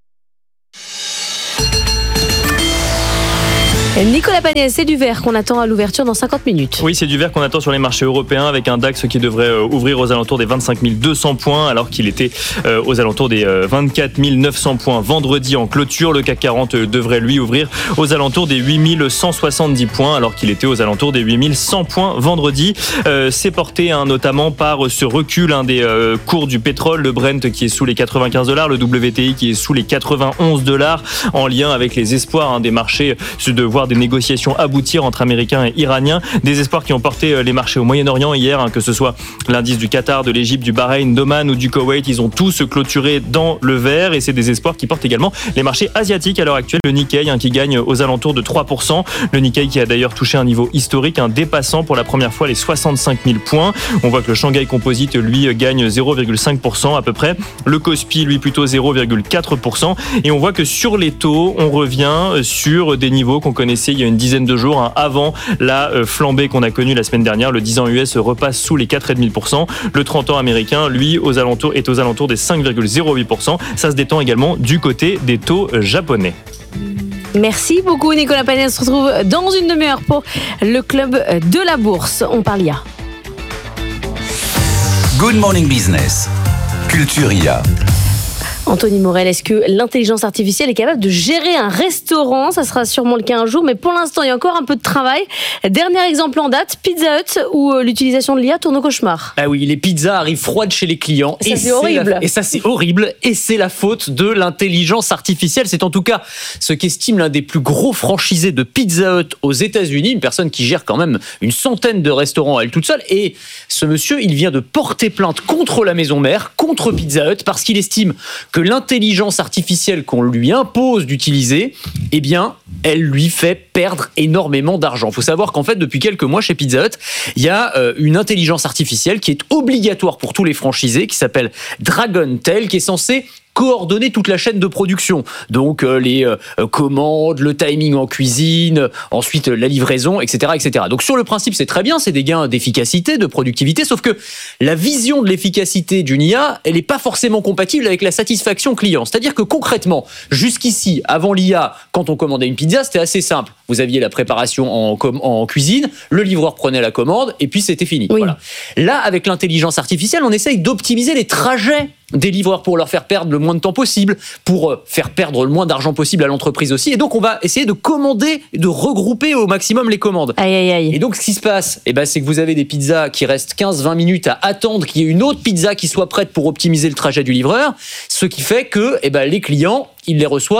Nicolas Pagnès, c'est du vert qu'on attend à l'ouverture dans cinquante minutes. Oui, c'est du vert qu'on attend sur les marchés européens avec un DAX qui devrait euh, ouvrir aux alentours des vingt-cinq mille deux cents points alors qu'il était euh, aux alentours des euh, vingt-quatre mille neuf cents points vendredi en clôture. Le C A C quarante euh, devrait lui ouvrir aux alentours des huit mille cent soixante-dix points alors qu'il était aux alentours des huit mille cent points vendredi. Euh, c'est porté hein, notamment par ce recul hein, des euh, cours du pétrole, le Brent qui est sous les quatre-vingt-quinze dollars, le W T I qui est sous les quatre-vingt-onze dollars en lien avec les espoirs hein, des marchés de voir des négociations aboutir entre Américains et Iraniens. Des espoirs qui ont porté les marchés au Moyen-Orient hier, hein, que ce soit l'indice du Qatar, de l'Égypte, du Bahreïn, d'Oman ou du Koweït. Ils ont tous clôturé dans le vert et c'est des espoirs qui portent également les marchés asiatiques à l'heure actuelle. Le Nikkei hein, qui gagne aux alentours de trois pour cent. Le Nikkei qui a d'ailleurs touché un niveau historique, un dépassant pour la première fois les soixante-cinq mille points. On voit que le Shanghai Composite, lui, gagne zéro virgule cinq pour cent à peu près. Le Kospi, lui, plutôt zéro virgule quatre pour cent. Et on voit que sur les taux, on revient sur des niveaux qu'on connaissait il y a une dizaine de jours, hein, avant la euh, flambée qu'on a connue la semaine dernière. Le dix ans U S repasse sous les quatre virgule cinq pour cent. Le trente ans américain, lui, aux alentours, est aux alentours des cinq virgule zéro huit pour cent. Ça se détend également du côté des taux japonais. Merci beaucoup Nicolas Pagnès. On se retrouve dans une demi-heure pour le club de la bourse. On parle I A. Good Morning Business. Culture I A. Anthony Morel, est-ce que l'intelligence artificielle est capable de gérer un restaurant ? Ça sera sûrement le cas un jour, mais pour l'instant, il y a encore un peu de travail. Dernier exemple en date, Pizza Hut, où l'utilisation de l'I A tourne au cauchemar. Ah oui, les pizzas arrivent froides chez les clients. Et ça, et c'est horrible. La... Et ça, c'est horrible. Et c'est la faute de l'intelligence artificielle. C'est en tout cas ce qu'estime l'un des plus gros franchisés de Pizza Hut aux États-Unis, une personne qui gère quand même une centaine de restaurants à elle toute seule. Et ce monsieur, il vient de porter plainte contre la maison mère, contre Pizza Hut, parce qu'il estime que l'intelligence artificielle qu'on lui impose d'utiliser, eh bien, elle lui fait perdre énormément d'argent. Il faut savoir qu'en fait, depuis quelques mois, chez Pizza Hut, il y a euh, une intelligence artificielle qui est obligatoire pour tous les franchisés, qui s'appelle DragonTail, qui est censée coordonner toute la chaîne de production. Donc euh, les euh, commandes, le timing en cuisine, euh, ensuite euh, la livraison, et cetera, et cetera. Donc sur le principe, c'est très bien, c'est des gains d'efficacité, de productivité, sauf que la vision de l'efficacité d'une I A, elle n'est pas forcément compatible avec la satisfaction client. C'est-à-dire que concrètement, jusqu'ici, avant l'I A, quand on commandait une pizza, c'était assez simple. Vous aviez la préparation en, com- en cuisine, le livreur prenait la commande, et puis c'était fini. Oui. Voilà. Là, avec l'intelligence artificielle, on essaye d'optimiser les trajets des livreurs pour leur faire perdre le moins de temps possible, pour faire perdre le moins d'argent possible à l'entreprise aussi. Et donc, on va essayer de commander, de regrouper au maximum les commandes. Aïe, aïe, aïe. Et donc, ce qui se passe, eh ben, c'est que vous avez des pizzas qui restent quinze à vingt minutes à attendre qu'il y ait une autre pizza qui soit prête pour optimiser le trajet du livreur. Ce qui fait que eh ben, les clients, ils les reçoivent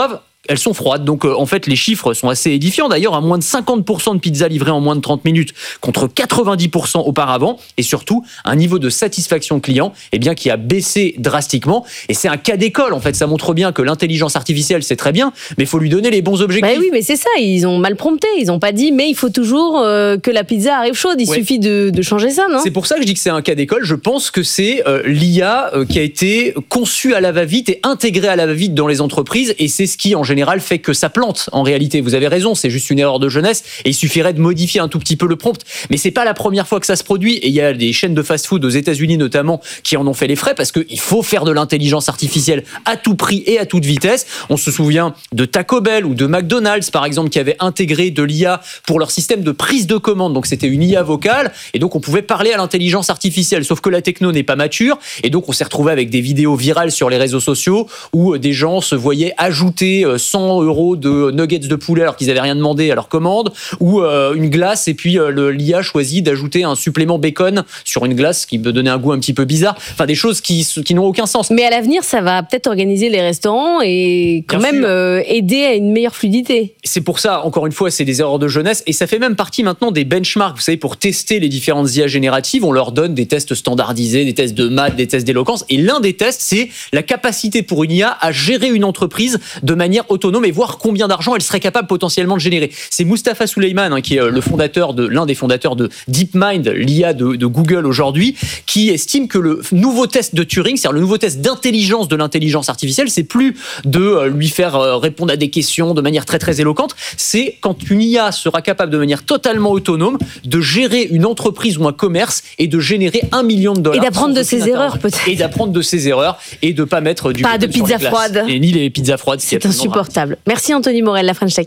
elles sont froides. Donc euh, en fait, les chiffres sont assez édifiants. D'ailleurs, à moins de cinquante pour cent de pizzas livrées en moins de trente minutes contre quatre-vingt-dix pour cent auparavant. Et surtout, un niveau de satisfaction client eh bien, qui a baissé drastiquement. Et c'est un cas d'école. En fait, ça montre bien que l'intelligence artificielle, c'est très bien, mais il faut lui donner les bons objectifs. Bah oui, mais c'est ça. Ils ont mal prompté. Ils n'ont pas dit, mais il faut toujours euh, que la pizza arrive chaude. Il ouais. suffit de, de changer ça, non ? C'est pour ça que je dis que c'est un cas d'école. Je pense que c'est euh, l'I A euh, qui a été conçue à la va-vite et intégrée à la va-vite dans les entreprises. Et c'est ce qui, en général, fait que ça plante. En réalité, vous avez raison, c'est juste une erreur de jeunesse. Et il suffirait de modifier un tout petit peu le prompt. Mais c'est pas la première fois que ça se produit. Et il y a des chaînes de fast-food aux États-Unis notamment qui en ont fait les frais parce qu'il faut faire de l'intelligence artificielle à tout prix et à toute vitesse. On se souvient de Taco Bell ou de McDonald's, par exemple, qui avaient intégré de l'I A pour leur système de prise de commande. Donc c'était une I A vocale. Et donc on pouvait parler à l'intelligence artificielle. Sauf que la techno n'est pas mature. Et donc on s'est retrouvé avec des vidéos virales sur les réseaux sociaux où des gens se voyaient ajouter cent euros de nuggets de poulet alors qu'ils n'avaient rien demandé à leur commande, ou euh, une glace et puis euh, le, l'I A choisit d'ajouter un supplément bacon sur une glace qui peut donner un goût un petit peu bizarre. Enfin, des choses qui, qui n'ont aucun sens. Mais à l'avenir, ça va peut-être organiser les restaurants et quand Bien même euh, aider à une meilleure fluidité. C'est pour ça, encore une fois, c'est des erreurs de jeunesse et ça fait même partie maintenant des benchmarks. Vous savez, pour tester les différentes I A génératives, on leur donne des tests standardisés, des tests de maths, des tests d'éloquence. Et l'un des tests, c'est la capacité pour une I A à gérer une entreprise de manière autonome et voir combien d'argent elle serait capable potentiellement de générer. C'est Mustapha Suleyman, hein, qui est le fondateur de, l'un des fondateurs de DeepMind, l'I A de, de Google aujourd'hui, qui estime que le nouveau test de Turing, c'est-à-dire le nouveau test d'intelligence de l'intelligence artificielle, c'est plus de lui faire répondre à des questions de manière très très éloquente, c'est quand une I A sera capable de manière totalement autonome de gérer une entreprise ou un commerce et de générer un million de dollars. Et d'apprendre de ses erreurs peut-être. Et d'apprendre de ses erreurs et de pas mettre du pas de pizza froide. Et ni les pizzas froides. C'est insupportable. Merci Anthony Morel, la French Tech.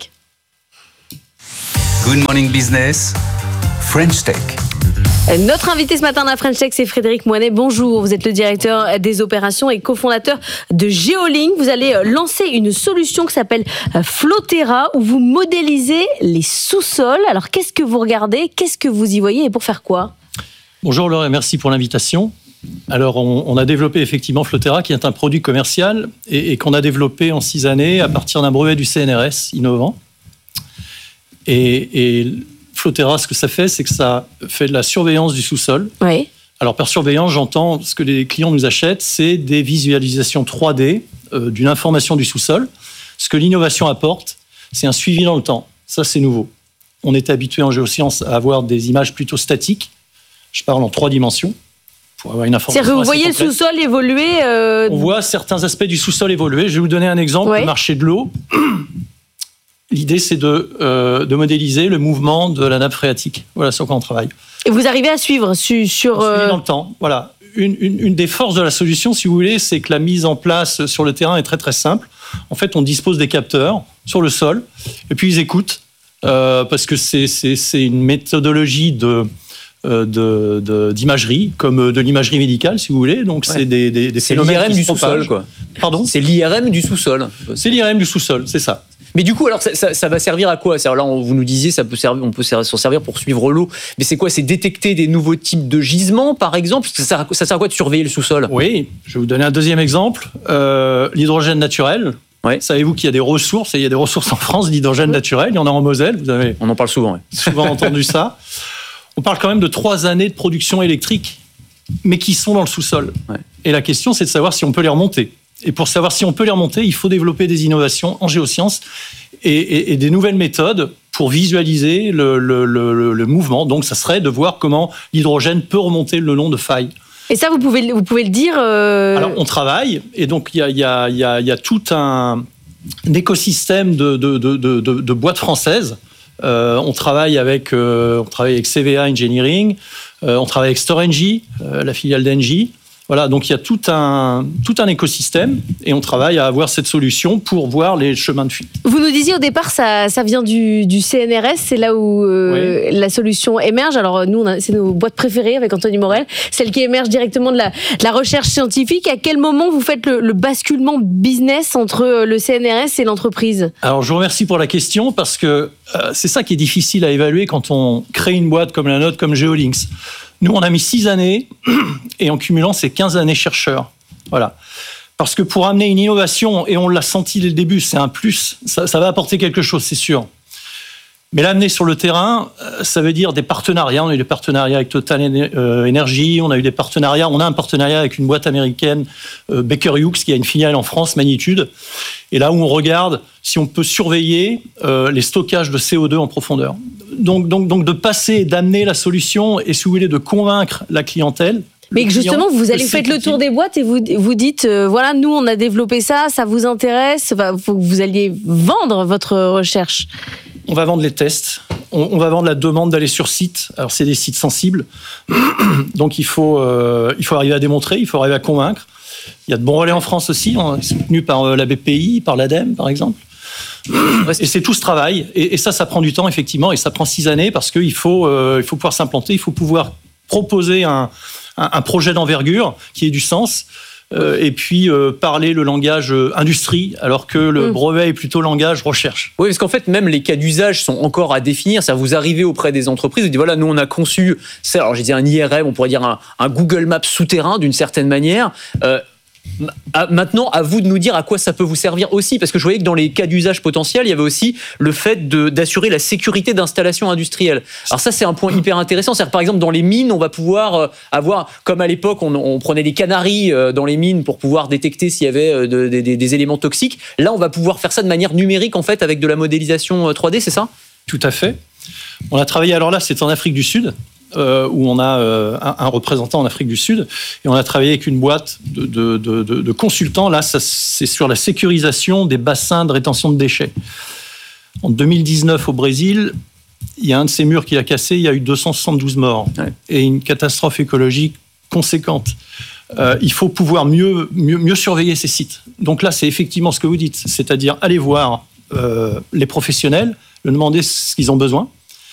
Good Morning Business, French Tech. Notre invité ce matin dans la French Tech, c'est Frédéric Moinet. Bonjour, vous êtes le directeur des opérations et cofondateur de Geolink. Vous allez lancer une solution qui s'appelle Flotera, où vous modélisez les sous-sols. Alors, qu'est-ce que vous regardez ? Qu'est-ce que vous y voyez et pour faire quoi ? Bonjour Laure et merci pour l'invitation. Alors, on, on a développé effectivement Flotera, qui est un produit commercial et, et qu'on a développé en six années à partir d'un brevet du C N R S innovant. Et, et Flotera, ce que ça fait, c'est que ça fait de la surveillance du sous-sol. Oui. Alors, par surveillance, j'entends ce que les clients nous achètent, c'est des visualisations trois D euh, d'une information du sous-sol. Ce que l'innovation apporte, c'est un suivi dans le temps. Ça, c'est nouveau. On est habitué en géosciences à avoir des images plutôt statiques. Je parle en trois dimensions. Pour avoir une information C'est-à-dire que vous voyez complète. le sous-sol évoluer euh... On voit certains aspects du sous-sol évoluer. Je vais vous donner un exemple, ouais. Le marché de l'eau. L'idée, c'est de, euh, de modéliser le mouvement de la nappe phréatique. Voilà sur quoi on travaille. Et vous arrivez à suivre su, sur... On euh... suit dans le temps, voilà. Une, une, une des forces de la solution, si vous voulez, c'est que la mise en place sur le terrain est très très simple. En fait, on dispose des capteurs sur le sol, et puis ils écoutent, euh, parce que c'est, c'est, c'est une méthodologie de... De, de, d'imagerie, comme de l'imagerie médicale, si vous voulez. Donc, ouais. c'est des, des, des c'est l'I R M du sous-sol, quoi. Pardon ? C'est l'I R M du sous-sol. C'est l'I R M du sous-sol, c'est ça. Mais du coup, alors, ça, ça, ça va servir à quoi ? Là, vous nous disiez, ça peut servir, on peut s'en servir pour suivre l'eau. Mais c'est quoi ? C'est détecter des nouveaux types de gisements, par exemple ? Ça sert, à, ça sert à quoi de surveiller le sous-sol ? Oui, je vais vous donner un deuxième exemple. Euh, l'hydrogène naturel. Ouais. Savez-vous qu'il y a des ressources, et il y a des ressources en France d'hydrogène naturel. Il y en a en Moselle. Vous avez on en parle souvent. Ouais. Souvent entendu ça. On parle quand même de trois années de production électrique, mais qui sont dans le sous-sol. Ouais. Et la question, c'est de savoir si on peut les remonter. Et pour savoir si on peut les remonter, il faut développer des innovations en géosciences et, et, et des nouvelles méthodes pour visualiser le, le, le, le mouvement. Donc, ça serait de voir comment l'hydrogène peut remonter le long de failles. Et ça, vous pouvez, vous pouvez le dire euh... Alors, on travaille, et donc il y a, y a, y a, y a tout un, un écosystème de, de, de, de, de boîtes françaises. Euh, on travaille avec, euh, on travaille avec C V A Engineering, euh, on travaille avec Storengy, euh, la filiale d'Engie. Voilà, donc il y a tout un, tout un écosystème et on travaille à avoir cette solution pour voir les chemins de fuite. Vous nous disiez au départ, ça, ça vient du, du C N R S, c'est là où euh, oui. la solution émerge. Alors nous, on a, c'est nos boîtes préférées avec Anthony Morel, celle qui émerge directement de la, de la recherche scientifique. À quel moment vous faites le, le basculement business entre le C N R S et l'entreprise ? Alors je vous remercie pour la question parce que euh, c'est ça qui est difficile à évaluer quand on crée une boîte comme la nôtre, comme Geolinks. Nous, on a mis six années et en cumulant, c'est quinze années chercheurs. Voilà. Parce que pour amener une innovation, et on l'a senti dès le début, c'est un plus, ça, ça va apporter quelque chose, c'est sûr. Mais l'amener sur le terrain, ça veut dire des partenariats. On a eu des partenariats avec Total Energy, on a eu des partenariats, on a un partenariat avec une boîte américaine, Baker Hughes, qui a une filiale en France, Magnitude. Et là où on regarde si on peut surveiller euh, les stockages de C O deux en profondeur. Donc, donc, donc de passer, d'amener la solution et, si vous voulez, de convaincre la clientèle. Mais justement, vous allez faire le tour des boîtes et vous, vous dites, euh, voilà, nous, on a développé ça, ça vous intéresse, il faut que vous alliez vendre votre recherche. On va vendre les tests, on, on va vendre la demande d'aller sur site. Alors, c'est des sites sensibles, donc il faut, euh, il faut arriver à démontrer, il faut arriver à convaincre. Il y a de bons relais en France aussi, on est soutenu par la B P I, par l'ADEME, par exemple. Et c'est tout ce travail. Et, et ça, ça prend du temps, effectivement, et ça prend six années parce qu'il faut, euh, il faut pouvoir s'implanter, il faut pouvoir proposer un, un, un projet d'envergure qui ait du sens. Euh, et puis euh, parler le langage euh, industrie, alors que le mmh. brevet est plutôt langage recherche. Oui, parce qu'en fait, même les cas d'usage sont encore à définir. C'est-à-dire, vous arrivez auprès des entreprises, vous dites, voilà, nous, on a conçu, ça, alors j'ai dit un I R M, on pourrait dire un, un Google Maps souterrain, d'une certaine manière. Euh, Maintenant, à vous de nous dire à quoi ça peut vous servir aussi, parce que je voyais que dans les cas d'usage potentiels, il y avait aussi le fait de, d'assurer la sécurité d'installations industrielles. Alors ça, c'est un point hyper intéressant. C'est-à-dire, par exemple, dans les mines, on va pouvoir avoir, comme à l'époque, on, on prenait des canaris dans les mines pour pouvoir détecter s'il y avait de, de, de, des éléments toxiques. Là, on va pouvoir faire ça de manière numérique, en fait, avec de la modélisation trois D, c'est ça ? Tout à fait. On a travaillé, alors là, c'est en Afrique du Sud. Euh, où on a euh, un, un représentant en Afrique du Sud, et on a travaillé avec une boîte de, de, de, de, de consultants. Là, ça, c'est sur la sécurisation des bassins de rétention de déchets. En deux mille dix-neuf, au Brésil, il y a un de ces murs qui a cassé, il y a eu deux cent soixante-douze morts, ouais. Et une catastrophe écologique conséquente. Euh, il faut pouvoir mieux, mieux, mieux surveiller ces sites. Donc là, c'est effectivement ce que vous dites, c'est-à-dire aller voir euh, les professionnels, leur demander ce qu'ils ont besoin,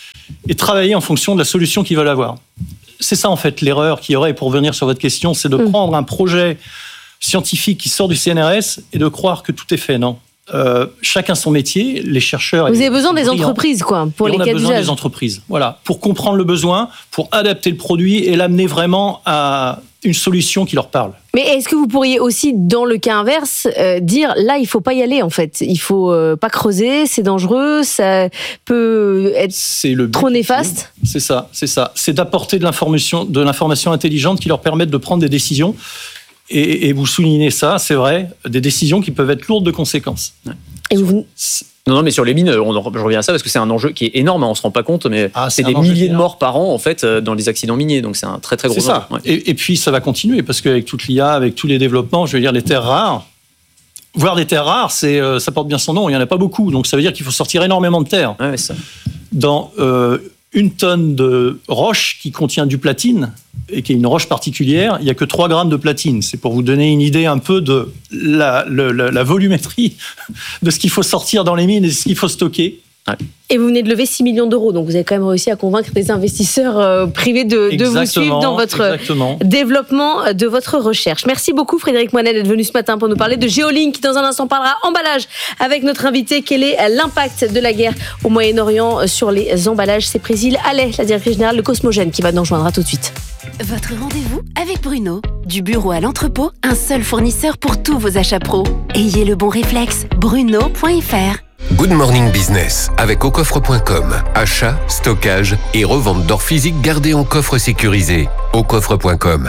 et travailler en fonction de la solution qu'ils veulent avoir. C'est ça, en fait, l'erreur qu'il y aurait, pour revenir sur votre question, c'est de mmh. prendre un projet scientifique qui sort du C N R S et de croire que tout est fait. Non. Euh, chacun son métier, les chercheurs... Vous avez besoin des entreprises, quoi, pour les cas d'usage. On a besoin des entreprises, voilà, pour comprendre le besoin, pour adapter le produit et l'amener vraiment à une solution qui leur parle. Mais est-ce que vous pourriez aussi, dans le cas inverse, euh, dire là, il faut pas y aller, en fait. Il faut euh, pas creuser, c'est dangereux, ça peut être c'est le trop néfaste. C'est ça, c'est ça. C'est d'apporter de l'information, de l'information intelligente qui leur permette de prendre des décisions. Et, et vous soulignez ça, c'est vrai, des décisions qui peuvent être lourdes de conséquences. Ouais. Et vous... Non, non, mais sur les mines, on, je reviens à ça parce que c'est un enjeu qui est énorme, on ne se rend pas compte, mais ah, c'est, c'est des milliers de morts par an en fait dans les accidents miniers, donc c'est un très très gros c'est enjeu. Ça. Ouais. Et, et puis ça va continuer parce qu'avec toute l'I A, avec tous les développements, je veux dire les terres rares, voir des terres rares, c'est, euh, ça porte bien son nom, il n'y en a pas beaucoup, donc ça veut dire qu'il faut sortir énormément de terres. Ouais, ça. Dans euh, une tonne de roche qui contient du platine, et qui est une roche particulière, il n'y a que trois grammes de platine. C'est pour vous donner une idée un peu de la, la, la volumétrie de ce qu'il faut sortir dans les mines et de ce qu'il faut stocker. Ouais. Et vous venez de lever six millions d'euros, donc vous avez quand même réussi à convaincre des investisseurs euh, privés de, de vous suivre dans votre exactement. développement de votre recherche. Merci beaucoup Frédéric Moinet d'être venu ce matin pour nous parler de Geolink, qui dans un instant parlera emballage avec notre invité. Quel est l'impact de la guerre au Moyen-Orient sur les emballages? C'est Présil Allais, la directrice générale de Cosmogène, qui va nous rejoindre. À tout de suite. Votre rendez-vous avec Bruno. Du bureau à l'entrepôt, un seul fournisseur pour tous vos achats pro. Ayez le bon réflexe, bruno point f r. Good Morning Business avec au coffre point com. Achat, stockage et revente d'or physique gardé en coffre sécurisé. au coffre point com.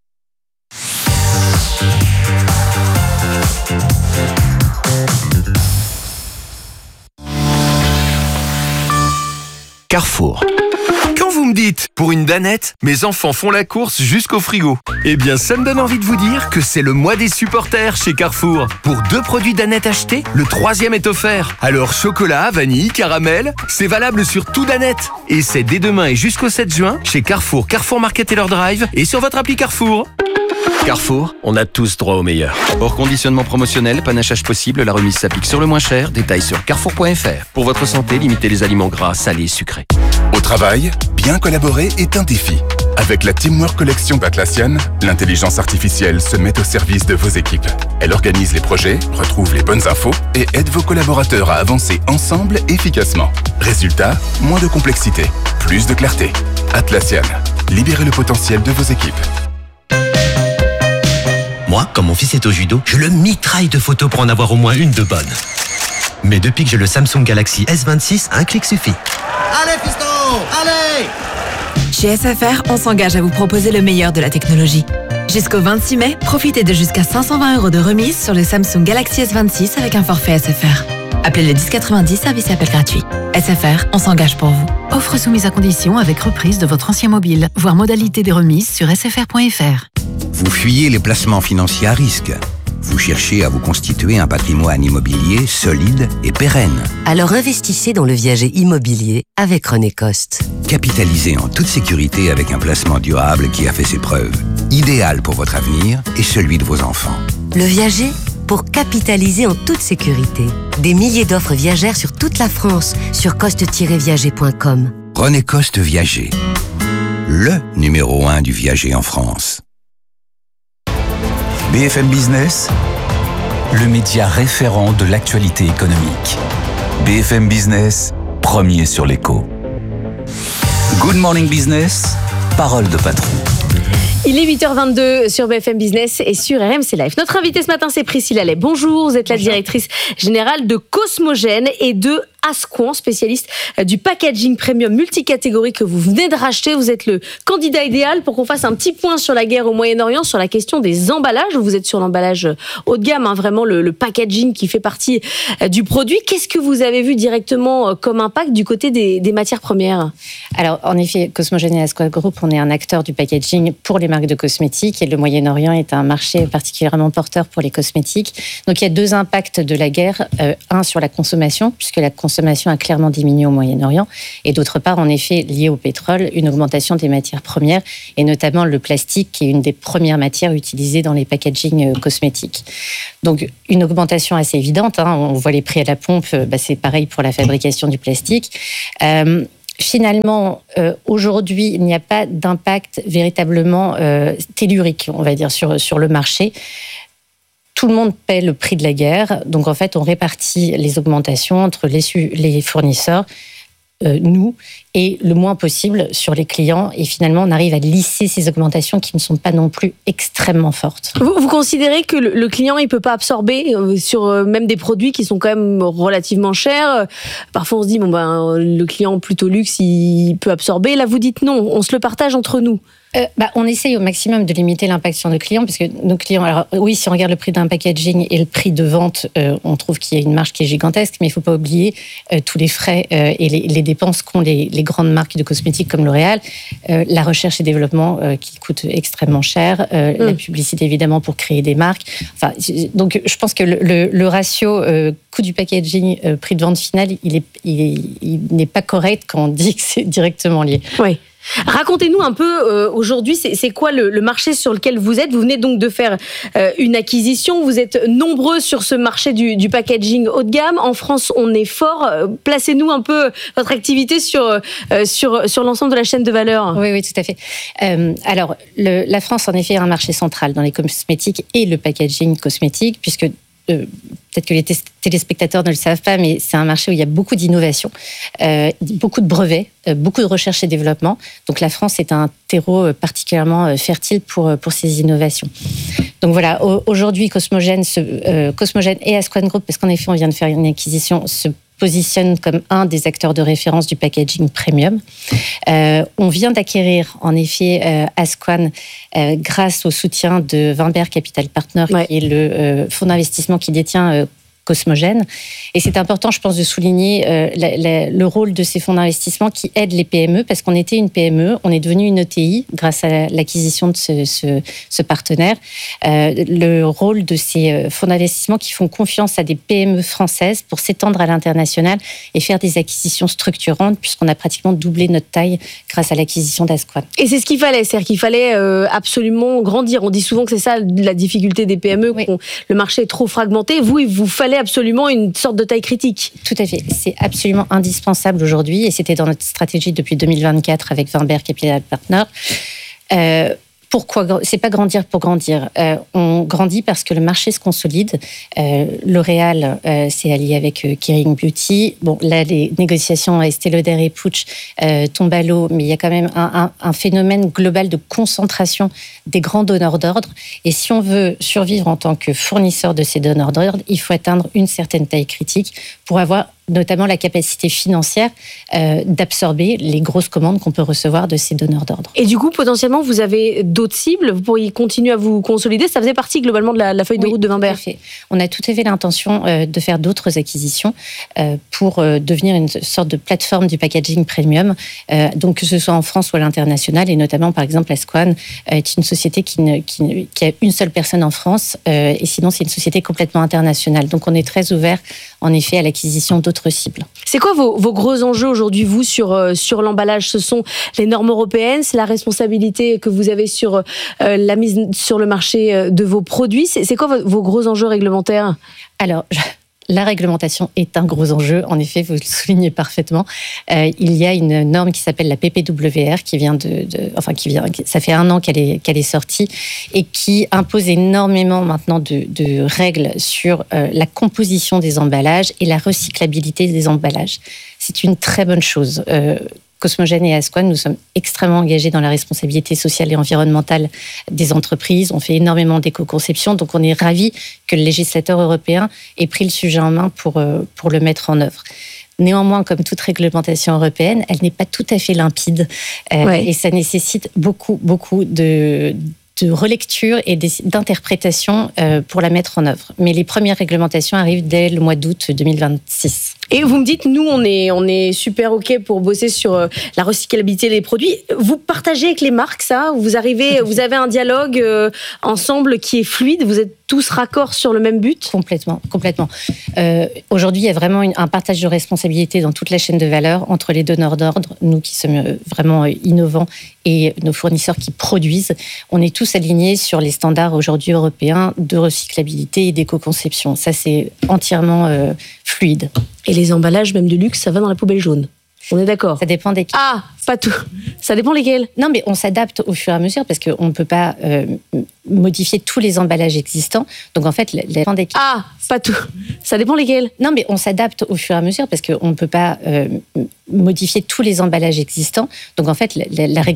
Carrefour. Quand vous me dites, pour une danette, mes enfants font la course jusqu'au frigo, eh bien ça me donne envie de vous dire que c'est le mois des supporters chez Carrefour. Pour deux produits danette achetés, le troisième est offert. Alors chocolat, vanille, caramel, c'est valable sur tout danette. Et c'est dès demain et jusqu'au sept juin, chez Carrefour, Carrefour Market et leur Drive et sur votre appli Carrefour. Carrefour, on a tous droit au meilleur. Hors conditionnement promotionnel, panachage possible, la remise s'applique sur le moins cher. Détails sur carrefour point f r. Pour votre santé, limitez les aliments gras, salés, sucrés. Au travail, bien collaborer est un défi. Avec la Teamwork Collection d'Atlassian, l'intelligence artificielle se met au service de vos équipes. Elle organise les projets, retrouve les bonnes infos et aide vos collaborateurs à avancer ensemble efficacement. Résultat, moins de complexité, plus de clarté. Atlassian, libérez le potentiel de vos équipes. Moi, quand mon fils est au judo, je le mitraille de photos pour en avoir au moins une de bonne. Mais depuis que j'ai le Samsung Galaxy S vingt-six, un clic suffit. Allez, fiston, allez! Chez S F R, on s'engage à vous proposer le meilleur de la technologie. Jusqu'au vingt-six mai, profitez de jusqu'à cinq cent vingt euros de remise sur le Samsung Galaxy S vingt-six avec un forfait S F R. Appelez le dix quatre-vingt-dix, service et appel gratuit. S F R, on s'engage pour vous. Offre soumise à condition avec reprise de votre ancien mobile. Voir modalité des remises sur s f r point f r. Vous fuyez les placements financiers à risque. Vous cherchez à vous constituer un patrimoine immobilier solide et pérenne. Alors investissez dans le viager immobilier avec René Coste. Capitalisez en toute sécurité avec un placement durable qui a fait ses preuves. Idéal pour votre avenir et celui de vos enfants. Le viager pour capitaliser en toute sécurité. Des milliers d'offres viagères sur toute la France sur coste tiret viager point com. René Coste Viager. Le numéro un du viager en France. B F M Business, le média référent de l'actualité économique. B F M Business, premier sur l'écho. Good Morning Business, parole de patron. Il est huit heures vingt-deux sur B F M Business et sur R M C Live. Notre invitée ce matin, c'est Priscille Allais. Bonjour, vous êtes la directrice générale de Cosmogène et de Asquan, spécialiste du packaging premium multicatégorie que vous venez de racheter. Vous êtes le candidat idéal pour qu'on fasse un petit point sur la guerre au Moyen-Orient, sur la question des emballages. Vous êtes sur l'emballage haut de gamme, hein, vraiment le, le packaging qui fait partie du produit. Qu'est-ce que vous avez vu directement comme impact du côté des, des matières premières ? Alors, en effet, Cosmogène et Asquan Group, on est un acteur du packaging pour les marques de cosmétiques et le Moyen-Orient est un marché particulièrement porteur pour les cosmétiques. Donc, il y a deux impacts de la guerre. Euh, un sur la consommation, puisque la consommation a clairement diminué au Moyen-Orient, et d'autre part, en effet, lié au pétrole, une augmentation des matières premières, et notamment le plastique, qui est une des premières matières utilisées dans les packaging cosmétiques. Donc, une augmentation assez évidente, hein, on voit les prix à la pompe, bah, c'est pareil pour la fabrication du plastique. Euh, Finalement, euh, aujourd'hui, il n'y a pas d'impact véritablement euh, tellurique, on va dire, sur, sur le marché. Tout le monde paie le prix de la guerre. Donc, en fait, on répartit les augmentations entre les, les fournisseurs, euh, nous, et le moins possible sur les clients. Et finalement, on arrive à lisser ces augmentations qui ne sont pas non plus extrêmement fortes. Vous, vous considérez que le, le client, il peut pas absorber euh, sur euh, même des produits qui sont quand même relativement chers. Parfois, on se dit, bon, ben, le client plutôt luxe, il peut absorber. Là, vous dites non, on se le partage entre nous. Euh, bah, on essaye au maximum de limiter l'impact sur nos clients, parce que nos clients, alors oui, si on regarde le prix d'un packaging et le prix de vente, euh, on trouve qu'il y a une marge qui est gigantesque, mais il ne faut pas oublier euh, tous les frais euh, et les, les dépenses qu'ont les, les grandes marques de cosmétiques comme L'Oréal, euh, la recherche et développement euh, qui coûte extrêmement cher, euh, mm. la publicité évidemment pour créer des marques. Enfin, donc je pense que le, le, le ratio euh, coût du packaging, euh, prix de vente final, il, est, il, est, il n'est pas correct quand on dit que c'est directement lié. Oui. Racontez-nous un peu, euh, aujourd'hui, c'est, c'est quoi le, le marché sur lequel vous êtes ? Vous venez donc de faire euh, une acquisition, vous êtes nombreux sur ce marché du, du packaging haut de gamme. En France, on est fort. Placez-nous un peu votre activité sur, euh, sur, sur l'ensemble de la chaîne de valeur. Oui, oui, tout à fait. Euh, alors, le, la France, en effet, est un marché central dans les cosmétiques et le packaging cosmétique, puisque Euh, peut-être que les t- téléspectateurs ne le savent pas, mais c'est un marché où il y a beaucoup d'innovation, euh, beaucoup de brevets, euh, beaucoup de recherche et développement. Donc la France est un terreau particulièrement fertile pour, pour ces innovations. Donc voilà, aujourd'hui, Cosmogène, se, euh, Cosmogène et Asquan Group, parce qu'en effet, on vient de faire une acquisition, se positionne comme un des acteurs de référence du packaging premium. Euh, on vient d'acquérir, en effet, euh, Asquan euh, grâce au soutien de Wimberg Capital Partners, ouais. qui est le euh, fonds d'investissement qui détient euh, Cosmogène. Et c'est important, je pense, de souligner euh, la, la, le rôle de ces fonds d'investissement qui aident les P M E, parce qu'on était une P M E, on est devenu une E T I grâce à l'acquisition de ce, ce, ce partenaire. Euh, le rôle de ces fonds d'investissement qui font confiance à des P M E françaises pour s'étendre à l'international et faire des acquisitions structurantes, puisqu'on a pratiquement doublé notre taille grâce à l'acquisition d'Asquan. Et c'est ce qu'il fallait, c'est-à-dire qu'il fallait euh, absolument grandir. On dit souvent que c'est ça la difficulté des P M E, oui. Le marché est trop fragmenté. Vous, il vous fallait absolument une sorte de taille critique. Tout à fait. C'est absolument indispensable aujourd'hui et c'était dans notre stratégie depuis deux mille vingt-quatre avec Wimberg Capital Partners. Euh, Pourquoi? C'est pas grandir pour grandir. Euh, on grandit parce que le marché se consolide. Euh, L'Oréal euh, s'est allié avec euh, Kering Beauty. Bon, là, les négociations à Estée Lauder et Puig euh, tombent à l'eau, mais il y a quand même un, un, un phénomène global de concentration des grands donneurs d'ordre. Et si on veut survivre en tant que fournisseur de ces donneurs d'ordre, il faut atteindre une certaine taille critique pour avoir notamment la capacité financière euh, d'absorber les grosses commandes qu'on peut recevoir de ces donneurs d'ordre. Et du coup, potentiellement, vous avez d'autres cibles, vous pourriez continuer à vous consolider. Ça faisait partie globalement de la, la feuille de oui, route de Wimber. On a tout à fait l'intention euh, de faire d'autres acquisitions euh, pour euh, devenir une sorte de plateforme du packaging premium, euh, donc que ce soit en France ou à l'international, et notamment, par exemple, Asquan euh, est une société qui, ne, qui, ne, qui a une seule personne en France, euh, et sinon, c'est une société complètement internationale. Donc, on est très ouvert, en effet, à l'acquisition d'autres cibles. C'est quoi vos, vos gros enjeux aujourd'hui, vous, sur, euh, sur l'emballage? Ce sont les normes européennes, c'est la responsabilité que vous avez sur euh, la mise sur le marché euh, de vos produits. C'est, c'est quoi vos, vos gros enjeux réglementaires? Alors, je... La réglementation est un gros enjeu, en effet, vous le soulignez parfaitement. Euh, il y a une norme qui s'appelle la P P W R, qui vient de, de enfin qui vient, ça fait un an qu'elle est qu'elle est sortie et qui impose énormément maintenant de, de règles sur euh, la composition des emballages et la recyclabilité des emballages. C'est une très bonne chose. Euh, Cosmogen et Asquan, nous sommes extrêmement engagés dans la responsabilité sociale et environnementale des entreprises. On fait énormément d'éco-conception, donc on est ravis que le législateur européen ait pris le sujet en main pour, pour le mettre en œuvre. Néanmoins, comme toute réglementation européenne, elle n'est pas tout à fait limpide euh, ouais. et ça nécessite beaucoup, beaucoup de... de relecture et d'interprétation pour la mettre en œuvre. Mais les premières réglementations arrivent dès le mois d'août deux mille vingt-six. Et vous me dites, nous, on est, on est super OK pour bosser sur la recyclabilité des produits. Vous partagez avec les marques ça? Vous arrivez, vous avez un dialogue ensemble qui est fluide? Vous êtes tous raccords sur le même but? Complètement, complètement. Euh, aujourd'hui, il y a vraiment une, un partage de responsabilité dans toute la chaîne de valeur entre les donneurs d'ordre, nous qui sommes vraiment innovants, et nos fournisseurs qui produisent. On est tous alignés sur les standards aujourd'hui européens de recyclabilité et d'éco-conception. Ça, c'est entièrement euh, fluide. Et les emballages, même de luxe, ça va dans la poubelle jaune. On est d'accord? Ça dépend desquels. Ah, pas tout. Ça dépend lesquels? Non, mais on s'adapte au fur et à mesure parce qu'on ne peut pas euh, modifier tous les emballages existants. Donc en fait, les... Ah, pas tout. Ça dépend lesquels? Non, mais on s'adapte au fur et à mesure parce qu'on ne peut pas euh, modifier tous les emballages existants. Donc en fait, la, la, la